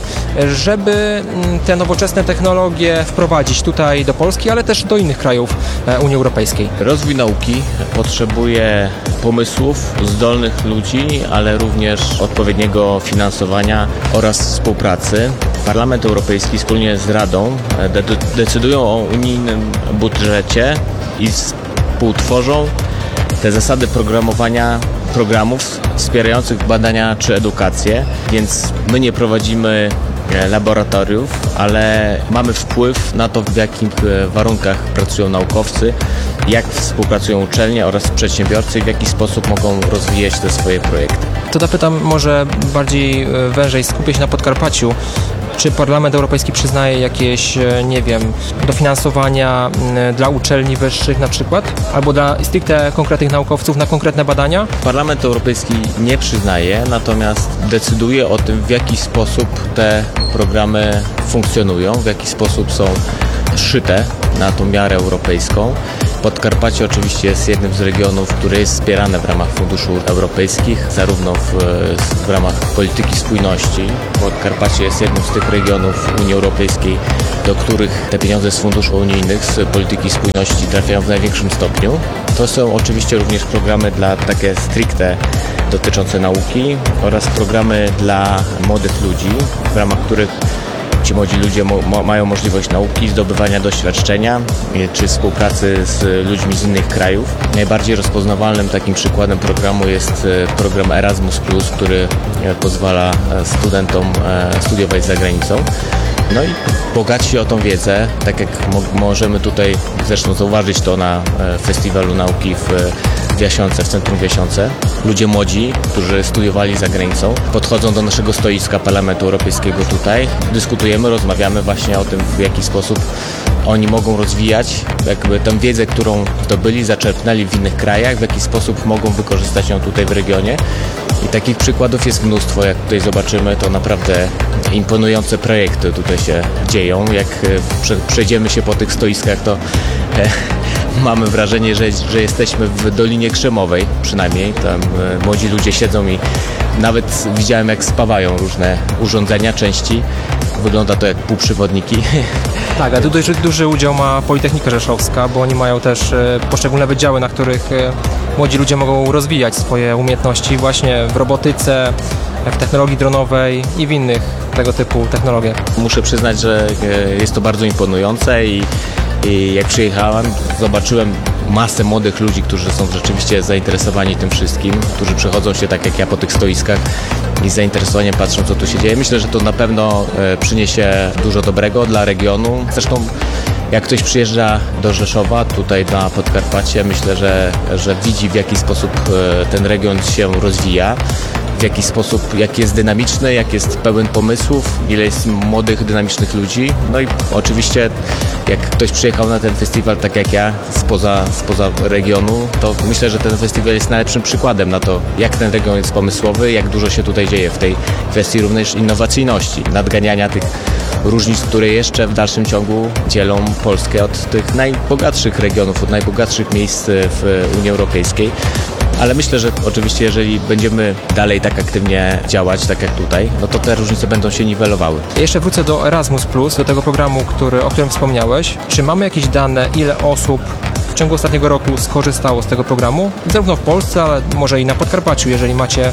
[SPEAKER 4] żeby te nowoczesne technologie wprowadzić tutaj do Polski, ale też do innych krajów Unii Europejskiej.
[SPEAKER 9] Rozwój nauki potrzebuje pomysłów, zdolnych ludzi, ale również odpowiedniego finansowania oraz współpracy. Parlament Europejski wspólnie z Radą de- decydują o unijnym budżecie i współtworzą te zasady programowania programów wspierających badania czy edukację, więc my nie prowadzimy laboratoriów, ale mamy wpływ na to, w jakich warunkach pracują naukowcy, jak współpracują uczelnie oraz przedsiębiorcy i w jaki sposób mogą rozwijać te swoje projekty.
[SPEAKER 4] To zapytam może bardziej wężej, skupię się na Podkarpaciu. Czy Parlament Europejski przyznaje jakieś, nie wiem, dofinansowania dla uczelni wyższych na przykład? Albo dla stricte konkretnych naukowców na konkretne badania?
[SPEAKER 9] Parlament Europejski nie przyznaje, natomiast decyduje o tym, w jaki sposób te programy funkcjonują, w jaki sposób są szyte na tą miarę europejską. Podkarpacie oczywiście jest jednym z regionów, które jest wspierane w ramach funduszy europejskich, zarówno w, w ramach polityki spójności. Podkarpacie jest jednym z tych regionów Unii Europejskiej, do których te pieniądze z funduszy unijnych, z polityki spójności trafiają w największym stopniu. To są oczywiście również programy dla takie stricte dotyczące nauki oraz programy dla młodych ludzi, w ramach których ci młodzi ludzie mo- mają możliwość nauki, zdobywania doświadczenia czy współpracy z ludźmi z innych krajów. Najbardziej rozpoznawalnym takim przykładem programu jest program Erasmus plus, który pozwala studentom studiować za granicą. No i bogaci o tą wiedzę, tak jak mo- możemy tutaj zresztą zauważyć to na Festiwalu Nauki w w Jasionce, w centrum w Jasionce. Ludzie młodzi, którzy studiowali za granicą, podchodzą do naszego stoiska Parlamentu Europejskiego tutaj. Dyskutujemy, rozmawiamy właśnie o tym, w jaki sposób oni mogą rozwijać jakby tę wiedzę, którą zdobyli, zaczerpnęli w innych krajach, w jaki sposób mogą wykorzystać ją tutaj w regionie. I takich przykładów jest mnóstwo, jak tutaj zobaczymy, to naprawdę imponujące projekty tutaj się dzieją. Jak przejdziemy się po tych stoiskach, to e, mamy wrażenie, że, że jesteśmy w Dolinie Krzemowej, przynajmniej. Tam e, młodzi ludzie siedzą i nawet widziałem, jak spawają różne urządzenia, części. Wygląda to jak półprzewodniki.
[SPEAKER 4] Tak, a tu dość duży udział ma Politechnika Rzeszowska, bo oni mają też e, poszczególne wydziały, na których e, młodzi ludzie mogą rozwijać swoje umiejętności właśnie w robotyce, w technologii dronowej i w innych tego typu technologiach.
[SPEAKER 9] Muszę przyznać, że e, jest to bardzo imponujące i, i jak przyjechałem, zobaczyłem masę młodych ludzi, którzy są rzeczywiście zainteresowani tym wszystkim, którzy przechodzą się tak jak ja po tych stoiskach i z zainteresowaniem patrzą, co tu się dzieje. Myślę, że to na pewno e, przyniesie dużo dobrego dla regionu. Zresztą jak ktoś przyjeżdża do Rzeszowa, tutaj na Podkarpacie, myślę, że, że widzi, w jaki sposób e, ten region się rozwija, w jaki sposób, jak jest dynamiczny, jak jest pełen pomysłów, ile jest młodych, dynamicznych ludzi. No i oczywiście jak ktoś przyjechał na ten festiwal, tak jak ja, spoza, spoza regionu, to myślę, że ten festiwal jest najlepszym przykładem na to, jak ten region jest pomysłowy, jak dużo się tutaj dzieje w tej kwestii również innowacyjności, nadganiania tych różnic, które jeszcze w dalszym ciągu dzielą Polskę od tych najbogatszych regionów, od najbogatszych miejsc w Unii Europejskiej. Ale myślę, że oczywiście jeżeli będziemy dalej tak aktywnie działać, tak jak tutaj, no to te różnice będą się niwelowały.
[SPEAKER 4] Ja jeszcze wrócę do Erasmus plus, do tego programu, który, o którym wspomniałeś. Czy mamy jakieś dane, ile osób w ciągu ostatniego roku skorzystało z tego programu? Zarówno w Polsce, ale może i na Podkarpaciu, jeżeli macie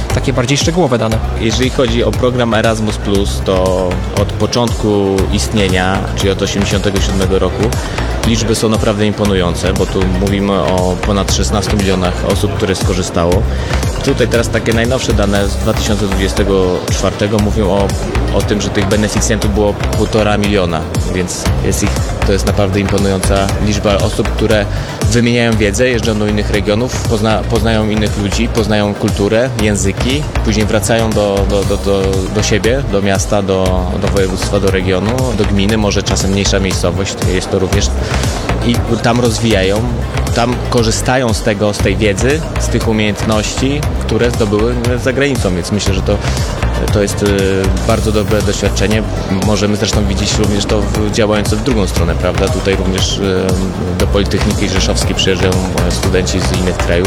[SPEAKER 4] takie bardziej szczegółowe dane.
[SPEAKER 9] Jeżeli chodzi o program Erasmus plus, to od początku istnienia, czyli od osiemdziesiątego siódmego roku, liczby są naprawdę imponujące, bo tu mówimy o ponad szesnastu milionach osób, które skorzystało. Tutaj teraz takie najnowsze dane z dwa tysiące dwudziestego czwartego mówią o, o tym, że tych beneficjentów było półtora miliona, więc jest ich, to jest naprawdę imponująca liczba osób, które wymieniają wiedzę, jeżdżą do innych regionów, pozna, poznają innych ludzi, poznają kulturę, języki, później wracają do, do, do, do, do siebie, do miasta, do, do województwa, do regionu, do gminy, może czasem mniejsza miejscowość, jest to również, i tam rozwijają, tam korzystają z tego, z tej wiedzy, z tych umiejętności, które zdobyły za granicą, więc myślę, że to, to jest bardzo dobre doświadczenie. Możemy zresztą widzieć również to działające w drugą stronę, prawda? Tutaj również do Politechniki Rzeszowskiej przyjeżdżają studenci z innych krajów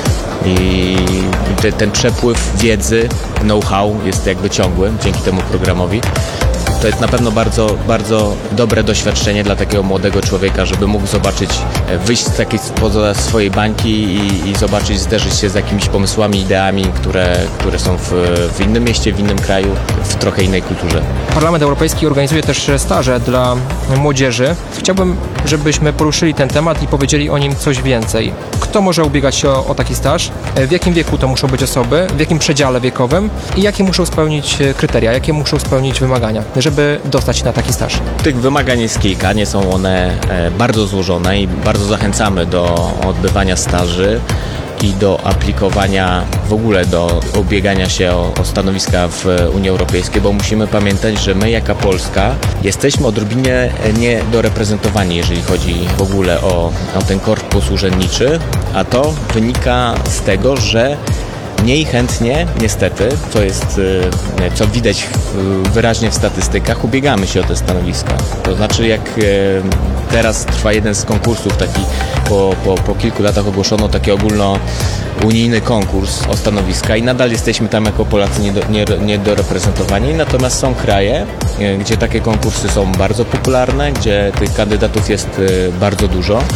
[SPEAKER 9] i te, ten przepływ wiedzy, know-how jest jakby ciągły dzięki temu programowi. To jest na pewno bardzo, bardzo dobre doświadczenie dla takiego młodego człowieka, żeby mógł zobaczyć, wyjść z takiej spoza swojej bańki i, i zobaczyć, zderzyć się z jakimiś pomysłami, ideami, które, które są w, w innym mieście, w innym kraju, w trochę innej kulturze.
[SPEAKER 4] Parlament Europejski organizuje też staże dla młodzieży. Chciałbym, żebyśmy poruszyli ten temat i powiedzieli o nim coś więcej. Kto może ubiegać się o, o taki staż? W jakim wieku to muszą być osoby? W jakim przedziale wiekowym? I jakie muszą spełnić kryteria? Jakie muszą spełnić wymagania, żeby dostać się na taki staż?
[SPEAKER 9] Tych wymagań jest kilka, nie są one bardzo złożone i bardzo zachęcamy do odbywania staży i do aplikowania w ogóle do ubiegania się o, o stanowiska w Unii Europejskiej, bo musimy pamiętać, że my jako Polska jesteśmy odrobinie niedoreprezentowani, jeżeli chodzi w ogóle o, o ten korpus urzędniczy, a to wynika z tego, że mniej chętnie, niestety, co jest, co widać wyraźnie w statystykach, ubiegamy się o te stanowiska. To znaczy, jak teraz trwa jeden z konkursów, taki po, po, po kilku latach ogłoszono taki ogólnounijny konkurs o stanowiska i nadal jesteśmy tam jako Polacy niedoreprezentowani, natomiast są kraje, gdzie takie konkursy są bardzo popularne, gdzie tych kandydatów jest bardzo dużo